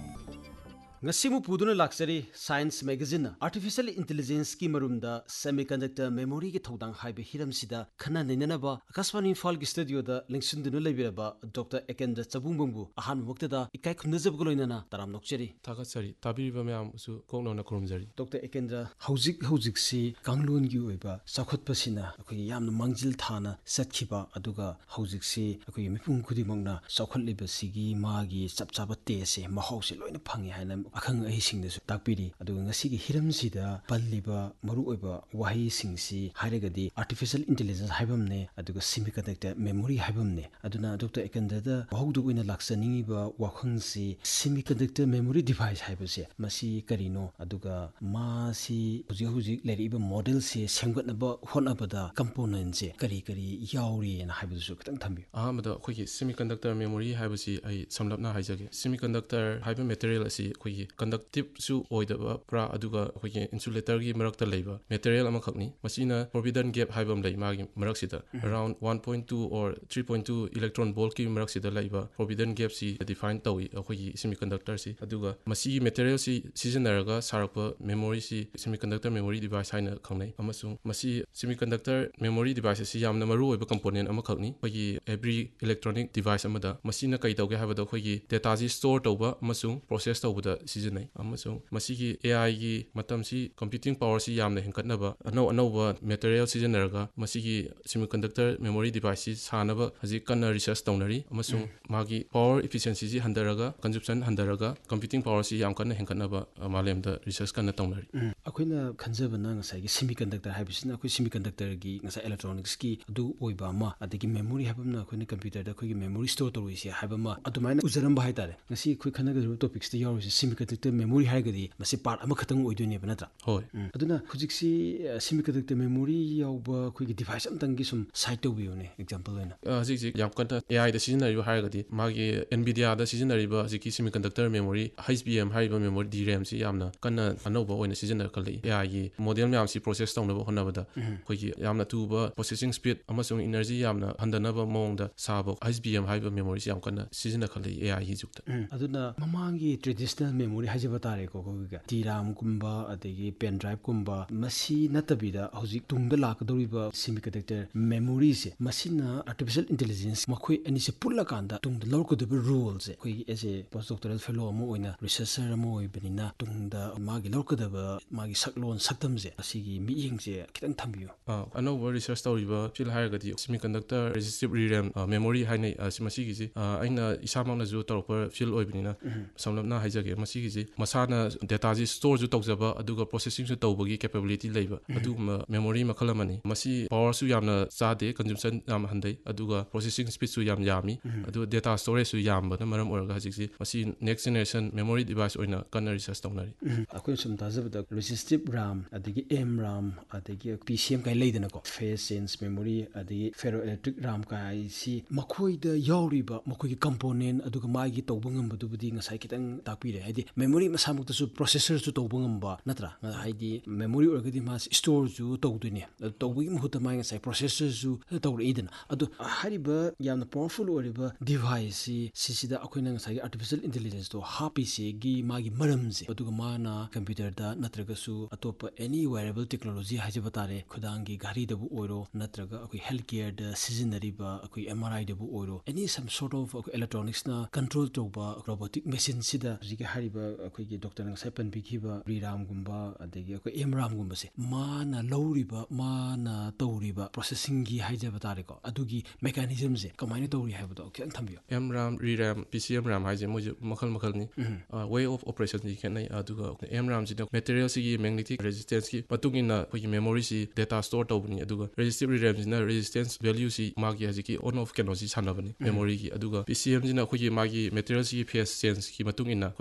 ngasimu puduna laksari science magazine artificial intelligence ki marumda semiconductor memory ki thodang haibe hiram sida khana ninanaba akaswani imphal ki studio da lingsundunu leibiraba Dr Ekendra Chabungbambu ahan mukta da ikai khunjab goloinana taram nokcheri thagatsari tabiriba mayam usu kongnona kurumjari Dr Ekendra hauzik hauzik si kanglun gi oiba sakhotpa sina akoi yamna mangjil thana satkhiba aduga hauzik si akoi mipung khudimangna sakhotliba sigi magi chapchaba te se mahau se loina phangi haina akhang ai singdasu takpiri aduga ngasigi hiramsida palliba maruoiba wahi singsi hairagadi artificial intelligence haibamne aduga semiconductor memory haibamne aduna Dr Ekendra da bahaudu oina laksaningiba wakhangsi semiconductor memory device haibase masi karino aduga masi huji huji leriba model se semgatnaba honabada component se kari kari yauri na haibusu kitang thambi ahamada khogi semiconductor memory haibasi ai samlapna haijage semiconductor haiba material asi khogi conductive su oidaba pra aduga khogi insulator gi marakta leiba material ama khakni masina forbidden gap haibam lei magi marak sida around one point two or three point two electron volt ki marak sida leiba forbidden gap si define tawi khogi semiconductor si aduga masi material si seasonaraga sarakpa memory si semiconductor memory device haina khangnai amasung masi semiconductor memory device si yamna maru oiba component ama khakni khogi every electronic device amada masina kai tawge habada khogi data ji store tawba amasung process tawbada seasonai amasung masigi A I gi matam si computing power si yamna henkatnaba anau anauba material seasonaraga masigi semiconductor memory device si sanaba haji kana research tawnari amasung magi power efficiency si handaraga consumption handaraga computing power si yam kana henkatnaba malemda research kana tawnari akoina khanjabana ngasai gi semiconductor haibisina akoi semiconductor gi ngasai electronics ki adu oiba ma adigi memory haibamna akoina computer da akoigi memory store torisi haibama adumaina ujaramba haitare ngasi akhoi khanaga topics ti yauri semiconductor memory haigadi masi part ama khatang oidone banatra hoi aduna hujiksi semiconductor memory yauba khoigi device amtang gi sum site to bione example lena hujik jik yam kanta A I da seasonary haigadi magi Nvidia da seasonary ba hujiki semiconductor memory H B M haiba memory D RAM si yamna kana anoba oina seasonary kali A I gi model myam si process tawnaba honabada khoigi yamna tuba processing speed amasung energy yamna handanaba mongda sabo H B M haiba memory si yam kana seasonary kali A I gi jukta aduna mamangi traditional memory hajaba tare ko ko ga tiram kumba adegi pen drive kumba masi natabida hauzik tungda lakadoriba semiconductor memory se masina artificial intelligence makhoi ani se pulla kanda tungda lorkodeba rules khoi as a postdoctoral fellow mo oina researcher mo oibenina tungda magi lorkodeba magi saklon saktam je asigi miyeng je kitang thambiyo anova research tawriba fil hairagadi semiconductor resistive RAM memory hainai asimasi gi aina isamangna ju tawpa fil oibenina samlamna haijage masigi ji masana data ji store ju tawjaba aduga processing su tawbagi capability leiba aduma memory makhalamani masi power su yamna chade consumption yam handai aduga processing speed su yam yami adu data storage su yamba na maram oraga hajiksi masi next generation memory device oina kana research tawnari akoi sum tajabada resistive RAM adigi M RAM adigi P C M kai leidana ko phase change memory adigi ferroelectric RAM kai si makhoi da yauriba makhoi gi component aduga magi tawbangam badubudi ngasai kitang takpire haidi memory masamukta su processor su tawbangamba natra haidi memory orgadi mas store ju tawduni tawbagi muhuta mai ngasai processor su tawreidana adu hariba yamna powerful oriba device si sisida akoina ngasai artificial intelligence to happy se gi magi maramse aduga mana computer da natraga su atopa any wearable technology hajaba tare khudangi gari da bu oiro natraga akoi healthcare da seasonariba akoi M R I da bu oiro any some sort of electronics na control tawba robotic machine sida jigi hariba akoi gi doctor ngasai panbikhiba ram gumba adegi akoi M RAM gumba se mana lawriba mana tawriba processing gi haijaba tare ko adugi mechanism se kamaina tawri haibado kyang thambiyo M RAM RAM P C M RAM haije moje makhal makhal ni way of operation ji khenai aduga M RAM ji material si magnetic resistance ki patungina khoi memory si data store tawbani aduga resistive RAM ji na resistance value si magi hajiki on off kenosi sanabani memory gi aduga P C M ji na khoi magi material si phase change ki matungina khoi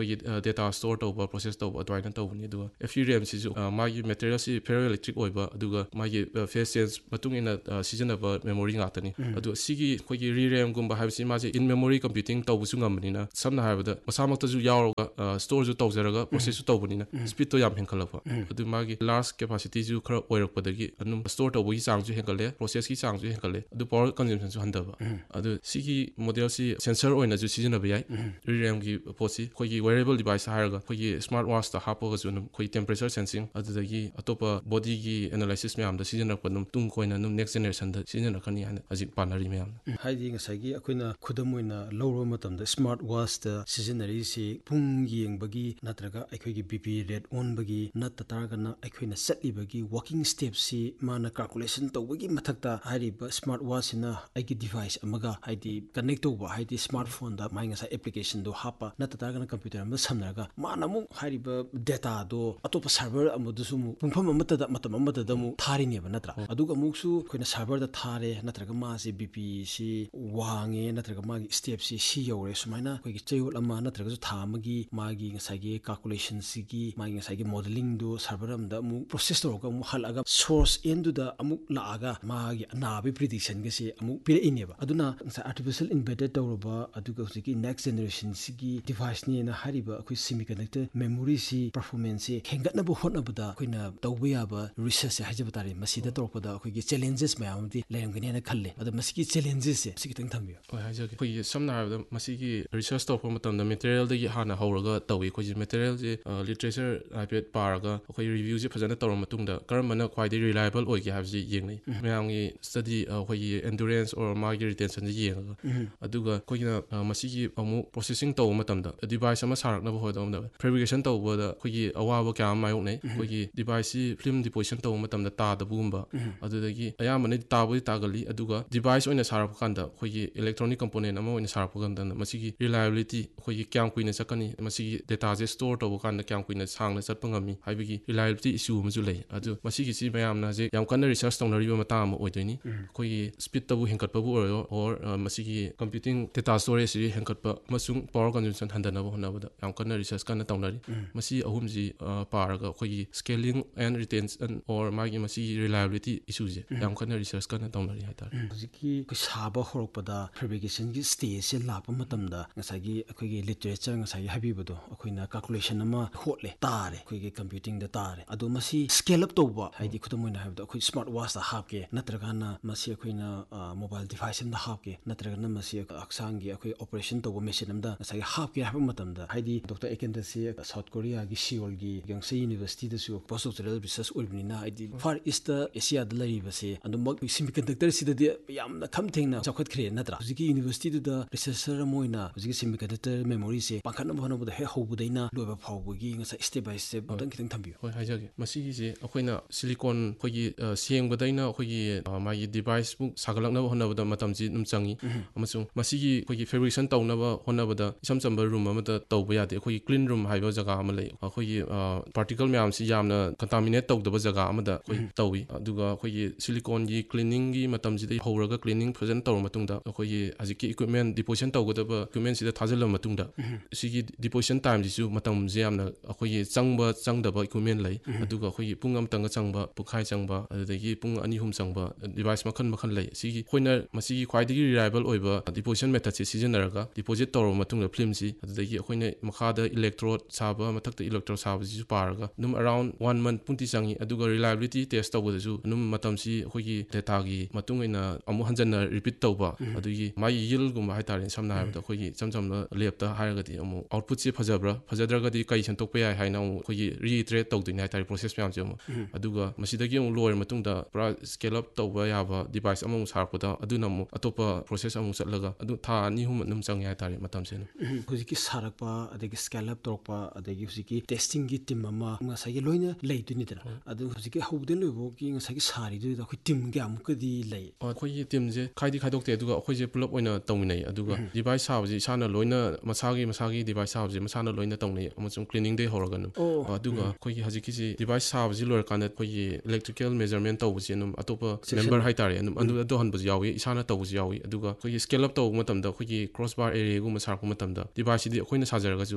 data store ꯇꯧꯕ process ꯇꯧꯕ ꯑꯗꯨꯃꯥꯏꯅ ꯇꯧꯕꯅꯤ ꯑꯗꯨꯒ F ꯏ ꯔꯦꯝꯁꯤꯁꯨ ꯃꯥꯒꯤ ꯃꯦꯇꯔꯤꯌꯦꯜꯁꯤ ꯐꯦꯔꯣ electric ꯑꯣꯏꯕ ꯑꯗꯨꯒ ꯃꯥꯒꯤ ꯐꯦꯁ ꯆꯦꯟꯖ ꯃꯇꯨꯡ ꯏꯟꯅ ꯁꯤꯖꯤꯟꯅꯕ ꯃꯦꯃꯣꯔꯤ ꯉꯥꯛꯇꯅꯤ ꯑꯗꯣ ꯁꯤꯒꯤ ꯑꯩꯈꯣꯏꯒꯤ ꯔꯤꯔꯦꯝꯒꯨꯝꯕ ꯍꯥꯏꯕꯁꯤ ꯃꯥꯁꯦ ꯏꯟ ꯃꯦꯃꯣꯔꯤ ꯀꯝꯄ꯭ꯌꯨꯇꯤꯡ ꯇꯧꯕꯁꯨ ꯉꯝꯕꯅꯤꯅ ꯁꯝꯅ ꯍꯥꯏꯔꯕꯗ ꯃꯁꯥꯃꯛꯇꯁꯨ ꯌꯥꯎꯔꯒ ꯁ꯭ꯇꯣꯔꯁꯨ ꯇꯧꯖꯔꯒ ꯄ꯭ꯔꯣꯁꯦꯁꯁꯨ ꯇꯧꯕꯅꯤꯅ ꯁ꯭ꯄꯤꯠꯇꯣ ꯌꯥꯝ ꯍꯦꯟꯒꯠꯂꯛꯄ ꯑꯗꯨ ꯃꯥꯒꯤ ꯂꯥꯔꯖ ꯀꯦꯄꯥꯁꯤꯇꯤꯁꯨ ꯈꯔ ꯑꯣꯏꯔꯛꯄꯗꯒꯤ ꯑꯗꯨꯝ ꯁ꯭ꯇꯣꯔ ꯇꯧꯕꯒꯤ ꯆꯥꯡꯁꯨ ꯍꯦꯟꯒꯠꯂꯦ ꯄ꯭ꯔꯣꯁꯦꯁꯀꯤ ꯆꯥꯡꯁꯨ ꯍꯦꯟꯒꯠꯂꯦ ꯑꯗꯨ ꯄꯥꯋꯔ ꯀꯟꯖꯝꯁꯟꯁꯨ ꯍꯟꯊꯕ ꯑꯗꯨ ꯁꯤꯒꯤ ꯃꯣꯗꯦꯜꯁꯤ ꯁꯦꯟꯁꯔ ꯑꯣꯏꯅꯁꯨ ꯁꯤꯖꯤꯟꯅꯕ ꯌꯥꯏ ꯔꯤꯔꯦꯝꯒꯤ ꯄꯣꯠꯁꯤ ꯑꯩꯈꯣꯏꯒꯤ ꯋꯦꯔꯦꯕꯜ ꯗꯤꯚꯥꯏꯁ ꯍꯥꯏꯔꯒ ꯑꯩꯈꯣꯏꯒꯤ ꯁ꯭ꯃꯥꯔꯠ ꯋꯥꯆꯇ ꯍꯥꯞꯄꯒꯁꯨ ꯑꯗꯨꯝ ꯑꯩꯈꯣꯏ ꯇꯦꯝꯄꯔꯦꯆꯔ ꯁꯦꯟꯁꯤꯡ ꯑꯗꯨꯗꯒꯤ ꯑꯇꯣꯞꯄ ꯕꯣꯗꯤꯒꯤ ꯑꯦꯅꯥꯂꯥꯏꯁꯤꯁ ꯃꯌꯥꯝꯗ ꯁꯤꯖꯤꯟꯅꯔꯛꯄ ꯑꯗꯨꯝ ꯇꯨꯡ ꯀꯣꯏꯅ ꯑꯗꯨꯝ ꯅꯦꯛꯁ ꯖꯦꯅꯦꯔꯦꯁꯟꯗ ꯁꯤꯖꯤꯟꯅꯔꯛꯀꯅꯤ ꯍꯥꯏꯅ ꯍꯧꯖꯤꯛ ꯄꯥꯅꯔꯤ ꯃꯌꯥꯝꯅ ꯍꯥꯏꯗꯤ ꯉꯁꯥꯏꯒꯤ ꯑꯩꯈꯣꯏꯅ ꯈꯨꯗꯝ ꯑꯣꯏꯅ ꯂꯧꯔꯕ ꯃꯇꯝꯗ ꯁ꯭ꯃꯥꯔꯠ ꯋꯥꯆꯇ ꯁꯤꯖꯤꯟꯅꯔꯤꯁꯤ ꯄꯨꯡ ꯌꯦꯡꯕꯒꯤ ꯅꯠꯇ꯭ꯔꯒ ꯑꯩꯈꯣꯏꯒꯤ ꯕꯤ ꯄꯤ ꯔꯦꯠ ꯑꯣꯟꯕꯒꯤ ꯅꯠꯇ ꯇꯥꯔꯒꯅ ꯑꯩꯈꯣꯏꯅ ꯆꯠꯂꯤꯕꯒꯤ ꯋꯥꯀꯤꯡ ꯁ꯭ꯇꯦꯞꯁꯤ ꯃꯥꯅ ꯀꯥꯜꯀꯨꯂꯦꯁꯟ ꯇꯧꯕꯒꯤ ꯃꯊꯛꯇ ꯍꯥꯏꯔꯤꯕ ꯁ꯭ꯃꯥꯔꯠ ꯋꯥꯆꯁꯤꯅ ꯑꯩꯒꯤ ꯗꯤꯚꯥꯏꯁ ꯑꯃꯒ ꯍꯥꯏꯗꯤ ꯀꯅꯦꯛ ꯇꯧꯕ ꯍꯥꯏꯗꯤ ꯁ꯭ꯃꯥꯔꯠ ꯐꯣꯟꯗ ꯃꯥꯒꯤ ꯉꯁꯥꯏ ꯑꯦꯄ꯭ꯂꯤꯀꯦꯁꯟꯗꯣ ꯍꯥꯞꯄ ꯅꯠꯇ ꯇꯥꯔꯒꯅ ꯀꯝꯄ꯭ꯌꯨꯇꯔ ꯑꯃꯗ ꯁꯝꯅꯔꯒ ꯃꯥꯅ ꯑꯃꯨꯛ ꯍꯥꯏꯔꯤꯕ ꯗꯦꯇꯥꯗꯣ ꯑꯇꯣꯞꯄ ꯁꯔꯚꯔ ꯑꯃꯗꯁꯨ ꯑꯃꯨꯛ ꯄꯨꯡꯐꯝ ꯑꯃꯠꯇꯗ ꯃꯇꯝ ꯑꯃꯠꯇꯗ ꯑꯃꯨꯛ ꯊꯥꯔꯤꯅꯦꯕ ꯅꯠꯇ꯭ꯔꯥ ꯑꯗꯨꯒ ꯑꯃꯨꯛꯁꯨ ꯑꯩꯈꯣꯏꯅ ꯁꯔꯚꯔꯗ ꯊꯥꯔꯦ ꯅꯠꯇ꯭ꯔꯒ ꯃꯥꯁꯤ ꯕꯤ ꯄꯤꯁꯤ ꯋꯥꯡꯉꯦ ꯅꯠꯇ꯭ꯔꯒ ꯃꯥꯒꯤ ꯁ꯭ꯇꯦꯞꯁꯤ ꯁꯤ ꯌꯧꯔꯦ ꯁꯨꯃꯥꯏꯅ ꯑꯩꯈꯣꯏꯒꯤ ꯆꯌꯣꯜ ꯑꯃ ꯅꯠꯇ꯭ꯔꯒꯁꯨ ꯊꯥ ꯑꯃꯒꯤ ꯃꯥꯒꯤ ꯉꯁꯥꯏꯒꯤ ꯀꯥꯜꯀꯨꯂꯦꯁꯟꯁꯤꯒꯤ ꯃꯥꯒꯤ ꯉꯁꯥꯏꯒꯤ ꯃꯣꯗꯦꯂꯤꯡꯗꯨ ꯁꯔꯚꯔ ꯑꯃꯗ ꯑꯃꯨꯛ ꯄ꯭ꯔꯣꯁꯦꯁ ꯇꯧꯔꯒ ꯑꯃꯨꯛ ꯍꯜꯂꯛꯑꯒ ꯁꯣꯔꯁ ꯑꯦꯟꯗꯨꯗ ꯑꯃꯨꯛ ꯂꯥꯛꯑꯒ ꯃꯥꯒꯤ ꯑꯅꯥꯕꯒꯤ ꯄ꯭ꯔꯤꯗꯤꯛꯁꯟꯒꯁꯤ ꯑꯃꯨꯛ ꯄꯤꯔꯛꯏꯅꯦꯕ ꯑꯗꯨꯅ ꯉꯁꯥꯏ ꯑꯥꯔꯇꯤꯐꯤꯁꯤꯌꯦꯜ ꯏꯟꯚꯦꯇꯦꯠ ꯇꯧꯔꯕ ꯑꯗꯨꯒ ꯍꯧꯖꯤꯛꯀꯤ ꯅꯦꯛꯁ ꯖꯦꯅꯦꯔꯦꯁꯟꯁꯤꯒꯤ ꯗꯤꯚꯥꯏꯁꯅꯦꯅ ꯍꯥꯏꯔꯤꯕ ꯑꯩꯈꯣꯏ ꯁꯦꯃꯤꯀꯟꯗꯛꯇꯔ ꯃꯦꯃꯣꯔꯤꯁꯤ ꯄꯔꯐꯣꯔꯃꯦꯟꯁꯁꯤ ꯍꯦꯟꯒꯠꯅꯕ ꯍꯣꯠꯅꯕꯗ ꯑꯩꯈꯣꯏꯅ ꯇꯧꯕ ꯌꯥꯕ ꯔꯤꯁꯔꯁꯁꯦ ꯍꯥꯏꯖꯕ ꯇꯥꯔꯦ ꯃꯁꯤꯗ ꯇꯧꯔꯛꯄꯗ ꯑꯩꯈꯣꯏꯒꯤ ꯆꯦꯂꯦꯟꯖꯦꯁ ꯃꯌꯥꯝ ꯑꯃꯗꯤ ꯂꯩꯔꯝꯒꯅꯤꯅ ꯈꯜꯂꯦ ꯑꯗꯣ ꯃꯁꯤꯒꯤ ꯆꯦꯂꯦꯟꯖꯦꯁꯁꯦ ꯁꯤ ꯈꯤꯇꯪ ꯊꯝꯕꯤꯌꯨ ꯍꯣꯏ ꯍꯥꯏꯖꯒꯦ ꯑꯩꯈꯣꯏꯒꯤ ꯁꯝꯅ ꯍꯥꯏꯔꯕꯗ ꯃꯁꯤꯒꯤ ꯔꯤꯁꯔꯁ ꯇꯧꯔꯛꯄ ꯃꯇꯝꯗ ꯃꯦꯇꯔꯤꯌꯦꯜꯗꯒꯤ ꯍꯥꯟꯅ ꯍꯧꯔꯒ ꯇꯧꯏ ꯑꯩꯈꯣꯏꯁꯦ ꯃꯦꯇꯔꯤꯌꯦꯜꯁꯦ ꯂꯤꯇꯔꯦꯆꯔ ꯍꯥꯏꯐꯦꯠ ꯄꯥꯔꯒ ꯑꯩꯈꯣꯏ ꯔꯤꯚ꯭ꯌꯨꯁꯦ ꯐꯖꯅ ꯇꯧꯔ ꯃꯇꯨꯡꯗ ꯀꯔꯝꯕꯅ ꯈ꯭ꯋꯥꯏꯗꯒꯤ ꯔꯤꯂꯥꯏꯕꯜ ꯑꯣꯏꯒꯦ ꯍꯥꯏꯕꯁꯤ ꯌꯦꯡꯅꯩ ꯃꯌꯥꯝꯒꯤ ꯁ꯭ꯇꯗꯤ ꯑꯩꯈꯣꯏꯒꯤ ꯑꯦꯟꯗꯨꯔꯦꯟꯁ ꯑꯣꯔ ꯃꯥꯒꯤ ꯔꯤꯇꯦꯟꯁꯟꯁꯦ ꯌꯦꯡꯉꯒ ꯑꯗꯨꯒ ꯑꯩꯈꯣꯏꯅ ꯃꯁꯤꯒꯤ ꯑꯃꯨꯛ ꯄ꯭ꯔꯣꯁꯦꯁꯤꯡ ꯇꯧꯕ ꯃꯇꯝꯗ ꯗꯤꯚꯥꯏꯁ ꯑꯃ ꯁꯥꯔꯛꯅꯕ ꯍꯣꯠꯅꯕꯗ ꯐꯦꯕ꯭ꯔꯤꯀꯦꯁꯟ ꯇꯧꯕꯗ ꯑꯩꯈꯣꯏꯒꯤ ꯑꯋꯥꯕ ꯀꯌꯥ ꯑꯃ ꯃꯥꯌꯣꯛꯅꯩ ꯑꯩꯈꯣꯏꯒꯤ ꯗꯤꯚꯥꯏꯁꯁꯤ ꯐꯤꯜꯝ ꯗꯤꯄꯣꯖꯤꯁꯟ ꯇꯧꯕ ꯃꯇꯝꯗ ꯇꯥꯗꯕꯒꯨꯝꯕ ꯑꯗꯨꯗꯒꯤ ꯑꯌꯥꯝꯕꯅꯗꯤ ꯇꯥꯕꯨꯗꯤ ꯇꯥꯒꯜꯂꯤ ꯑꯗꯨꯒ ꯗꯤꯚꯥꯏꯁ ꯑꯣꯏꯅ ꯁꯥꯔꯛꯄ ꯀꯥꯟꯗ ꯑꯩꯈꯣꯏꯒꯤ ꯏꯂꯦꯛꯇ꯭ꯔꯣꯅꯤꯛ ꯀꯝꯄꯣꯅꯦꯟ ꯑꯃ ꯑꯣꯏꯅ ꯁꯥꯔꯛꯄ ꯀꯥꯟꯗ ꯃꯁꯤꯒꯤ ꯔꯤꯂꯥꯏꯕꯤꯂꯤꯇꯤ ꯑꯩꯈꯣꯏꯒꯤ ꯀꯌꯥꯝ ꯀꯨꯏꯅ ꯆꯠꯀꯅꯤ ꯃꯁꯤꯒꯤ ꯗꯦꯇꯥꯁꯦ ꯁ꯭ꯇꯣꯔ ꯇꯧꯕ ꯀꯥꯟꯗ ꯀꯌꯥꯝ ꯀꯨꯏꯅ ꯁꯥꯡꯅ ꯆꯠꯄ ꯉꯝꯃꯤ ꯍꯥꯏꯕꯒꯤ ꯔꯤꯂꯥꯏꯕꯤꯂꯤꯇꯤ ꯏꯁꯨ ꯑꯃꯁꯨ ꯂꯩ ꯑꯗꯨ ꯃꯁꯤꯒꯤꯁꯤ ꯃꯌꯥꯝꯅ ꯍꯧꯖꯤꯛ ꯌꯥꯝ ꯀꯟꯅ ꯔꯤꯁꯔꯁ ꯇꯧꯅꯔꯤꯕ ꯃꯇꯥꯡ ꯑꯃ ꯑꯣꯏꯗꯣꯏꯅꯤ ꯑꯩꯈꯣꯏꯒꯤ ꯁ꯭ꯄꯤꯠꯇꯕꯨ ꯍꯦꯟꯒꯠꯄꯕꯨ ꯑꯣꯏꯔꯣ ꯑꯣꯔ ꯃꯁꯤꯒꯤ ꯀꯝꯄ꯭ꯌꯨꯇꯤꯡ ꯗꯦꯇꯥ ꯁ꯭ꯇꯣꯔꯦꯖꯁꯤ ꯍꯦꯟꯒꯠꯄ ꯑꯃꯁꯨꯡ ꯄꯥꯋꯔ ꯀꯟꯖꯝꯁꯟ ꯍꯟꯊꯅꯕ ꯍꯣꯠꯅꯕꯗ ꯌꯥꯝ ꯀꯟꯅ ꯔꯤꯁꯔꯁ ꯀꯟꯅ ꯇꯧꯅꯔꯤ ꯃꯁꯤ ꯑꯍꯨꯝꯁꯤ ꯄꯥꯔꯒ ꯑꯩꯈꯣꯏꯒꯤ ꯁ꯭ꯀꯦꯂꯤꯡ ꯑꯦꯟ ꯔꯤꯇꯦꯟꯁꯟ ꯑꯣꯔ ꯃꯥꯒꯤ ꯃꯁꯤꯒꯤ ꯔꯤꯂꯥꯏꯕꯤꯂꯤꯇꯤ ꯏꯁꯨꯁꯦ ꯌꯥꯝ ꯀꯟꯅ ꯔꯤꯁꯔꯁ ꯀꯟꯅ ꯇꯧꯅꯔꯤ ꯍꯥꯏꯇꯥꯔꯦ ꯍꯧꯖꯤꯛꯀꯤ ꯑꯩꯈꯣꯏ ꯁꯥꯕ ꯍꯧꯔꯛꯄꯗ ꯐꯦꯕ꯭ꯔꯤꯀꯦꯁꯟꯒꯤ ꯁ꯭ꯇꯦꯖꯁꯦ ꯂꯥꯛꯄ ꯃꯇꯝꯗ ꯉꯁꯥꯏꯒꯤ ꯑꯩꯈꯣꯏꯒꯤ ꯂꯤꯇꯔꯦꯆꯔ ꯉꯁꯥꯏꯒꯤ ꯍꯥꯏꯕꯤꯕꯗꯣ ꯑꯩꯈꯣꯏꯅ ꯀꯥꯜꯀꯨꯂꯦꯁꯟ ꯑꯃ ꯍꯣꯠꯂꯦ ꯇꯥꯔꯦ ꯑꯩꯈꯣꯏꯒꯤ ꯀꯝꯄ꯭ꯌꯨꯇꯤꯡꯗ ꯇꯥꯔꯦ ꯑꯗꯣ ꯃꯁꯤ ꯁ꯭ꯀꯦꯜ ꯑꯞ ꯇꯧꯕ ꯍꯥꯏꯗꯤ ꯈꯨꯗꯝ ꯑꯣꯏꯅ ꯍꯥꯏꯕꯗ ꯑꯩꯈꯣꯏ ꯁ꯭ꯃꯥꯔꯠ ꯋꯥꯆꯇ ꯍꯥꯞꯀꯦ ꯅꯠꯇ꯭ꯔꯒꯅ ꯃꯁꯤ ꯑꯩꯈꯣꯏꯅ ꯃꯣꯕꯥꯏꯜ ꯗꯤꯚꯥꯏꯁ ꯑꯃꯗ ꯍꯥꯞꯀꯦ ꯅꯠꯇ꯭ꯔꯒꯅ ꯃꯁꯤ ꯍꯛꯆꯥꯡꯒꯤ ꯑꯩꯈꯣꯏ ꯑꯣꯄꯔꯦꯁꯟ ꯇꯧꯕ ꯃꯦꯆꯤꯟ ꯑꯃꯗ ꯉꯁꯥꯏꯒꯤ ꯍꯥꯞꯀꯦ ꯍꯥꯏꯕ ꯃꯇꯝꯗ ꯍꯥꯏꯗꯤ ꯗꯣꯛꯇꯔ ꯑꯦꯀꯦꯟꯗꯁꯤ ꯁꯥꯎꯠ ꯀꯣꯔꯤꯌꯥꯒꯤ ꯁꯤꯌꯣꯜꯒꯤ ꯌꯪꯁꯦ ꯌꯨꯅꯤꯚꯔꯁꯤꯇꯤꯗꯁꯨ ꯄꯣꯁ ꯗꯣꯛꯇꯔꯦꯜ ꯔꯤꯁꯔꯁ ꯑꯣꯏꯕꯅꯤꯅ ꯍꯥꯏꯗꯤ ꯐꯥꯔ ꯏꯁꯇ ꯑꯦꯁꯤꯌꯥꯗ ꯂꯩꯔꯤꯕꯁꯦ ꯑꯗꯨꯃꯛ ꯁꯦꯃꯤꯀꯟꯗꯛꯇꯔꯁꯤꯗꯗꯤ ꯌꯥꯝꯅ ꯈꯝ ꯊꯦꯡꯅ ꯆꯥꯎꯈꯠꯈ꯭ꯔꯦ ꯅꯠꯇ꯭ꯔꯥ ꯍꯧꯖꯤꯛꯀꯤ ꯌꯨꯅꯤꯚꯔꯁꯤꯇꯤꯗꯨꯗ ꯔꯤꯁꯔꯆꯔ ꯑꯃ ꯑꯣꯏꯅ ꯍꯧꯖꯤꯛꯀꯤ ꯁꯦꯃꯤꯀꯟꯗꯛꯇꯔ ꯃꯦꯃꯣꯔꯤꯁꯦ ꯄꯥꯡꯈꯠꯅꯕ ꯍꯣꯠꯅꯕꯗ ꯍꯦꯛ ꯍꯧꯕꯗꯩꯅ ꯂꯣꯏꯕ ꯐꯥꯎꯕꯒꯤ ꯉꯁꯥꯏ ꯁ꯭ꯇꯦꯞ ꯕꯥꯏ ꯁ꯭ꯇꯦꯞ ꯑꯃꯇꯪ ꯈꯤꯇꯪ ꯊꯝꯕꯤꯌꯨ ꯍꯣꯏ ꯍꯥꯏꯖꯒꯦ ꯃꯁꯤꯒꯤꯁꯦ ꯑꯩꯈꯣꯏꯅ ꯁꯤꯂꯤꯀꯣꯟ ꯑꯩꯈꯣꯏꯒꯤ ꯁꯦꯡꯕꯗꯩꯅ ꯑꯩꯈꯣꯏꯒꯤ ꯃꯥꯒꯤ ꯗꯤꯚꯥꯏꯁꯃꯨꯛ ꯁꯥꯒꯠꯂꯛꯅꯕ ꯍꯣꯠꯅꯕꯗ ꯃꯇꯝꯁꯤ ꯑꯗꯨꯝ ꯆꯪꯏ ꯑꯃꯁꯨꯡ ꯃꯁꯤꯒꯤ ꯑꯩꯈꯣꯏꯒꯤ ꯐꯦꯕ꯭ꯔꯤꯀꯦꯁꯟ ꯇꯧꯅꯕ ꯍꯣꯠꯅꯕꯗ ꯏꯆꯝ ꯆꯝꯕ ꯔꯨꯝ ꯑꯃꯗ ꯇꯧꯕ ꯌꯥꯗꯦ ꯑꯩꯈꯣꯏꯒꯤ ꯀ꯭ꯂꯤꯟ ꯔꯨꯝ ꯍꯥꯏꯕ ꯖꯒꯥ ꯑꯃ ꯂꯩ ꯑꯩꯈꯣꯏꯒꯤ ꯄꯥꯔꯇꯤꯀꯜ ꯃꯌꯥꯝꯁꯤ ꯌꯥꯝꯅ ꯀꯟꯇꯥꯃꯤꯅꯦꯠ ꯇꯧꯗꯕ ꯖꯒꯥ ꯑꯃꯗ ꯑꯩꯈꯣꯏ ꯇꯧꯏ ꯑꯗꯨꯒ ꯑꯩꯈꯣꯏꯒꯤ ꯁꯤꯂꯤꯀꯣꯟꯒꯤ ꯀ꯭ꯂꯤꯅꯤꯡꯒꯤ ꯃꯇꯝꯁꯤꯗ ꯍꯧꯔꯒ ꯀ꯭ꯂꯤꯅꯤꯡ ꯐꯖꯅ ꯇꯧꯔ ꯃꯇꯨꯡꯗ ꯑꯩꯈꯣꯏꯒꯤ ꯍꯧꯖꯤꯛꯀꯤ ꯏꯀ꯭ꯋꯤꯞꯃꯦꯟ ꯗꯤꯄꯣꯖꯤꯁꯟ ꯇꯧꯒꯗꯕ ꯏꯀ꯭ꯋꯤꯞꯃꯦꯟꯁꯤꯗ ꯊꯥꯖꯤꯜꯂꯕ ꯃꯇꯨꯡꯗ ꯁꯤꯒꯤ ꯗꯤꯄꯣꯖꯤꯁꯟ ꯇꯥꯏꯝꯁꯤꯁꯨ ꯃꯇꯝꯁꯦ ꯌꯥꯝꯅ ꯑꯩꯈꯣꯏꯒꯤ ꯆꯪꯕ ꯆꯪꯗꯕ ꯏꯀ꯭ꯋꯤꯞꯃꯦꯟ ꯂꯩ ꯑꯗꯨꯒ ꯑꯩꯈꯣꯏꯒꯤ ꯄꯨꯡ ꯑꯃꯇꯪꯒ ꯆꯪꯕ ꯄꯨꯡꯈꯥꯏ ꯆꯪꯕ ꯑꯗꯨꯗꯒꯤ ꯄꯨꯡ ꯑꯅꯤ ꯑꯍꯨꯝ ꯆꯪꯕ ꯗꯤꯚꯥꯏꯁ ꯃꯈꯜ ꯃꯈꯜ ꯂꯩ ꯁꯤꯒꯤ ꯑꯩꯈꯣꯏꯅ ꯃꯁꯤꯒꯤ ꯈ꯭ꯋꯥꯏꯗꯒꯤ ꯔꯤꯂꯥꯏꯕꯜ ꯑꯣꯏꯕ ꯗꯤꯄꯣꯖꯤꯁꯟ ꯃꯦꯊꯠꯁꯦ ꯁꯤꯖꯤꯟꯅꯔꯒ ꯗꯤꯄꯣꯖꯤꯠ ꯇꯧꯔꯕ ꯃꯇꯨꯡꯗ ꯐꯤꯜꯝꯁꯤ ꯑꯗꯨꯗꯒꯤ ꯑꯩꯈꯣꯏꯅ ꯃꯈꯥꯗ ꯏꯂꯦꯛꯇ꯭ꯔꯣꯗ ꯁꯥꯕ ꯃꯊꯛꯇ ꯏꯂꯦꯛꯇ꯭ꯔꯣꯗ ꯁꯥꯕꯁꯤꯁꯨ ꯄꯥꯔꯒ ꯑꯗꯨꯝ ꯑꯔꯥꯎꯟ ꯋꯥꯟ ꯃꯟꯠ ꯄꯨꯡꯇꯤ ꯆꯪꯏ ꯑꯗꯨꯒ ꯔꯤꯂꯥꯏꯕꯤꯂꯤꯇꯤ ꯇꯦꯁ ꯇꯧꯕꯗꯁꯨ ꯑꯗꯨꯝ ꯃꯇꯝꯁꯤ ꯑꯩꯈꯣꯏꯒꯤ ꯗꯦꯇꯥꯒꯤ ꯃꯇꯨꯡ ꯏꯟꯅ ꯑꯃꯨꯛ ꯍꯟꯖꯟꯅ ꯔꯤꯄꯤꯠ ꯇꯧꯕ ꯑꯗꯨꯒꯤ ꯃꯥꯒꯤ ꯌꯤꯜꯒꯨꯝꯕ ꯍꯥꯏꯇꯥꯔꯦ ꯁꯝꯅ ꯍꯥꯏꯔꯕꯗ ꯑꯩꯈꯣꯏꯒꯤ ꯏꯆꯝ ꯆꯝꯅ ꯂꯦꯞꯇ ꯍꯥꯏꯔꯒꯗꯤ ꯑꯃꯨꯛ ꯑꯥꯎꯠꯄꯨꯠꯁꯦ ꯐꯖꯕ꯭ꯔꯥ ꯐꯖꯗ꯭ꯔꯒꯗꯤ ꯀꯩ ꯁꯦꯝꯗꯣꯛꯄ ꯌꯥꯏ ꯍꯥꯏꯅ ꯑꯃꯨꯛ ꯑꯩꯈꯣꯏꯒꯤ ꯔꯤꯏꯇꯔꯦꯠ ꯇꯧꯗꯣꯏꯅꯤ ꯍꯥꯏꯇꯥꯔꯦ ꯄ꯭ꯔꯣꯁꯦꯁ ꯃꯌꯥꯝꯁꯦ ꯑꯃꯨꯛ ꯑꯗꯨꯒ ꯃꯁꯤꯗꯒꯤ ꯑꯃꯨꯛ ꯂꯣꯏꯔ ꯃꯇꯨꯡꯗ ꯄꯨꯔꯥ ꯁ꯭ꯀꯦꯜ ꯑꯞ ꯇꯧꯕ ꯌꯥꯕ ꯗꯤꯚꯥꯏꯁ ꯑꯃꯃꯨꯛ ꯁꯥꯔꯛꯄꯗ ꯑꯗꯨꯅ ꯑꯃꯨꯛ ꯑꯇꯣꯞꯄ ꯄ꯭ꯔꯣꯁꯦꯁ ꯑꯃꯨꯛ ꯆꯠꯂꯒ ꯑꯗꯨ ꯊꯥ ꯑꯅꯤ ꯑꯍꯨꯝ ꯑꯗꯨꯝ ꯆꯪꯉꯦ ꯍꯥꯏꯇꯥꯔꯦ ꯃꯇꯝꯁꯦ ꯍꯧꯖꯤꯛꯀꯤ ꯁꯥꯔꯛꯄ ꯑꯗꯒꯤ ꯁ꯭ꯀꯦꯜ ꯑꯞ ꯇꯧꯔꯛꯄ ꯑꯗꯒꯤ ꯍꯧꯖꯤꯛꯀꯤ ꯇꯦꯁꯇꯤꯡꯒꯤ ꯇꯤꯝ ꯑꯃ ꯉꯁꯥꯏꯒꯤ ꯂꯣꯏꯅ ꯂꯩꯗꯣꯏꯅꯤꯗꯅ ꯑꯗꯨ ꯍꯧꯖꯤꯛꯀꯤ ꯍꯧꯕꯗꯩ ꯂꯣꯏꯕꯐꯥꯎꯒꯤ ꯉꯁꯥꯏꯒꯤ ꯁꯥꯔꯤꯗꯨꯗ ꯑꯩꯈꯣꯏ ꯇꯤꯝ ꯀꯌꯥꯃꯨꯛꯀꯗꯤ ꯂꯩ ꯑꯩꯈꯣꯏꯒꯤ ꯇꯤꯝꯁꯦ ꯈꯥꯏꯗꯤ ꯈꯥꯏꯗꯣꯛꯇꯦ ꯑꯗꯨꯒ ꯑꯩꯈꯣꯏꯁꯦ ꯄꯨꯂꯞ ꯑꯣꯏꯅ ꯇꯧꯃꯤꯟꯅꯩ ꯑꯗꯨꯒ ꯗꯤꯚꯥꯏꯁ ꯁꯥꯕꯁꯤ ꯏꯁꯥꯅ ꯂꯣꯏꯅ ꯃꯁꯥꯒꯤ ꯃꯁꯥꯒꯤ ꯗꯤꯚꯥꯏꯁ ꯁꯥꯕꯁꯤ ꯃꯁꯥꯅ ꯂꯣꯏꯅ ꯇꯧꯅꯩ ꯑꯃꯁꯨꯡ ꯀ꯭ꯂꯤꯅꯤꯡꯗꯩ ꯍꯧꯔꯒ ꯑꯗꯨꯝ ꯑꯗꯨꯒ ꯑꯩꯈꯣꯏꯒꯤ ꯍꯧꯖꯤꯛꯀꯤꯁꯤ ꯗꯤꯚꯥꯏꯁ ꯁꯥꯕꯁꯤ ꯂꯣꯏꯔꯀꯥꯟꯗ ꯑꯩꯈꯣꯏꯒꯤ ꯏꯂꯦꯛꯇ꯭ꯔꯤꯀꯦꯜ ꯃꯦꯖꯔꯃꯦꯟ ꯇꯧꯕꯁꯤ ꯑꯗꯨꯝ ꯑꯇꯣꯞꯄ ꯃꯦꯝꯕꯔ ꯍꯥꯏꯇꯥꯔꯦ ꯑꯗꯨꯝ ꯑꯗꯨ ꯇꯧꯍꯟꯕꯁꯨ ꯌꯥꯎꯏ ꯏꯁꯥꯅ ꯇꯧꯕꯁꯨ ꯌꯥꯎꯏ ꯑꯗꯨꯒ ꯑꯩꯈꯣꯏꯒꯤ ꯁ꯭ꯀꯦꯜ ꯑꯞ ꯇꯧꯕ ꯃꯇꯝꯗ ꯑꯩꯈꯣꯏꯒꯤ ꯀ꯭ꯔꯣꯁ ꯕꯥꯔ ꯑꯦꯔꯦꯒꯨꯝꯕ ꯁꯥꯔꯛꯄ ꯃꯇꯝꯗ ꯗꯤꯚꯥꯏꯁꯁꯤꯗꯤ ꯑꯩꯈꯣꯏꯅ ꯁꯥꯖꯔꯒꯁꯨ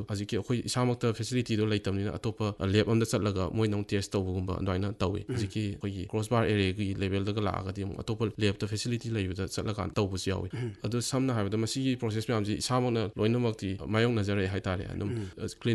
ꯍꯧꯖꯤꯛꯀꯤ ꯑꯩꯈꯣꯏ ꯏꯁꯥꯃꯛꯇ ꯐꯦꯁꯤꯂꯤꯇꯤꯗꯣ ꯂꯩꯇꯕꯅꯤꯅ ꯑꯇꯣꯞꯄ ꯂꯦꯕ ꯑꯃꯗ ꯆꯠꯂꯒ ꯃꯣꯏꯅ ꯑꯃꯨꯛ ꯇꯦꯁ ꯇꯧꯕꯒꯨꯝꯕ ꯑꯗꯨꯃꯥꯏꯅ ꯇꯧꯋꯤ ꯍꯧꯖꯤꯛꯀꯤ ꯑꯩꯈꯣꯏꯒꯤ ꯀ꯭ꯔꯣꯁ ꯕꯥꯔ ꯑꯦꯔꯦꯒꯤ ꯂꯦꯚꯦꯜꯗꯒ ꯂꯥꯛꯑꯒꯗꯤ ꯑꯃꯨꯛ ꯑꯇꯣꯞꯄ ꯂꯦꯕꯇ ꯐꯦꯁꯤꯂꯤꯇꯤ ꯂꯩꯕꯗ ꯆꯠꯂꯀꯥꯟꯗ ꯇꯧꯕꯁꯨ ꯌꯥꯎꯋꯤ ꯑꯗꯣ ꯁꯝꯅ ꯍꯥꯏꯔꯕꯗ ꯃꯁꯤꯒꯤ ꯄ꯭ꯔꯣꯁꯦꯁ ꯃꯌꯥꯝꯁꯤ ꯏꯁꯥꯃꯛꯅ ꯂꯣꯏꯅꯃꯛꯇꯤ ꯃꯥꯌꯣꯛꯅꯖꯔꯛꯑꯦ ꯍꯥꯏꯇꯥꯔꯦ ꯑꯗꯨꯝ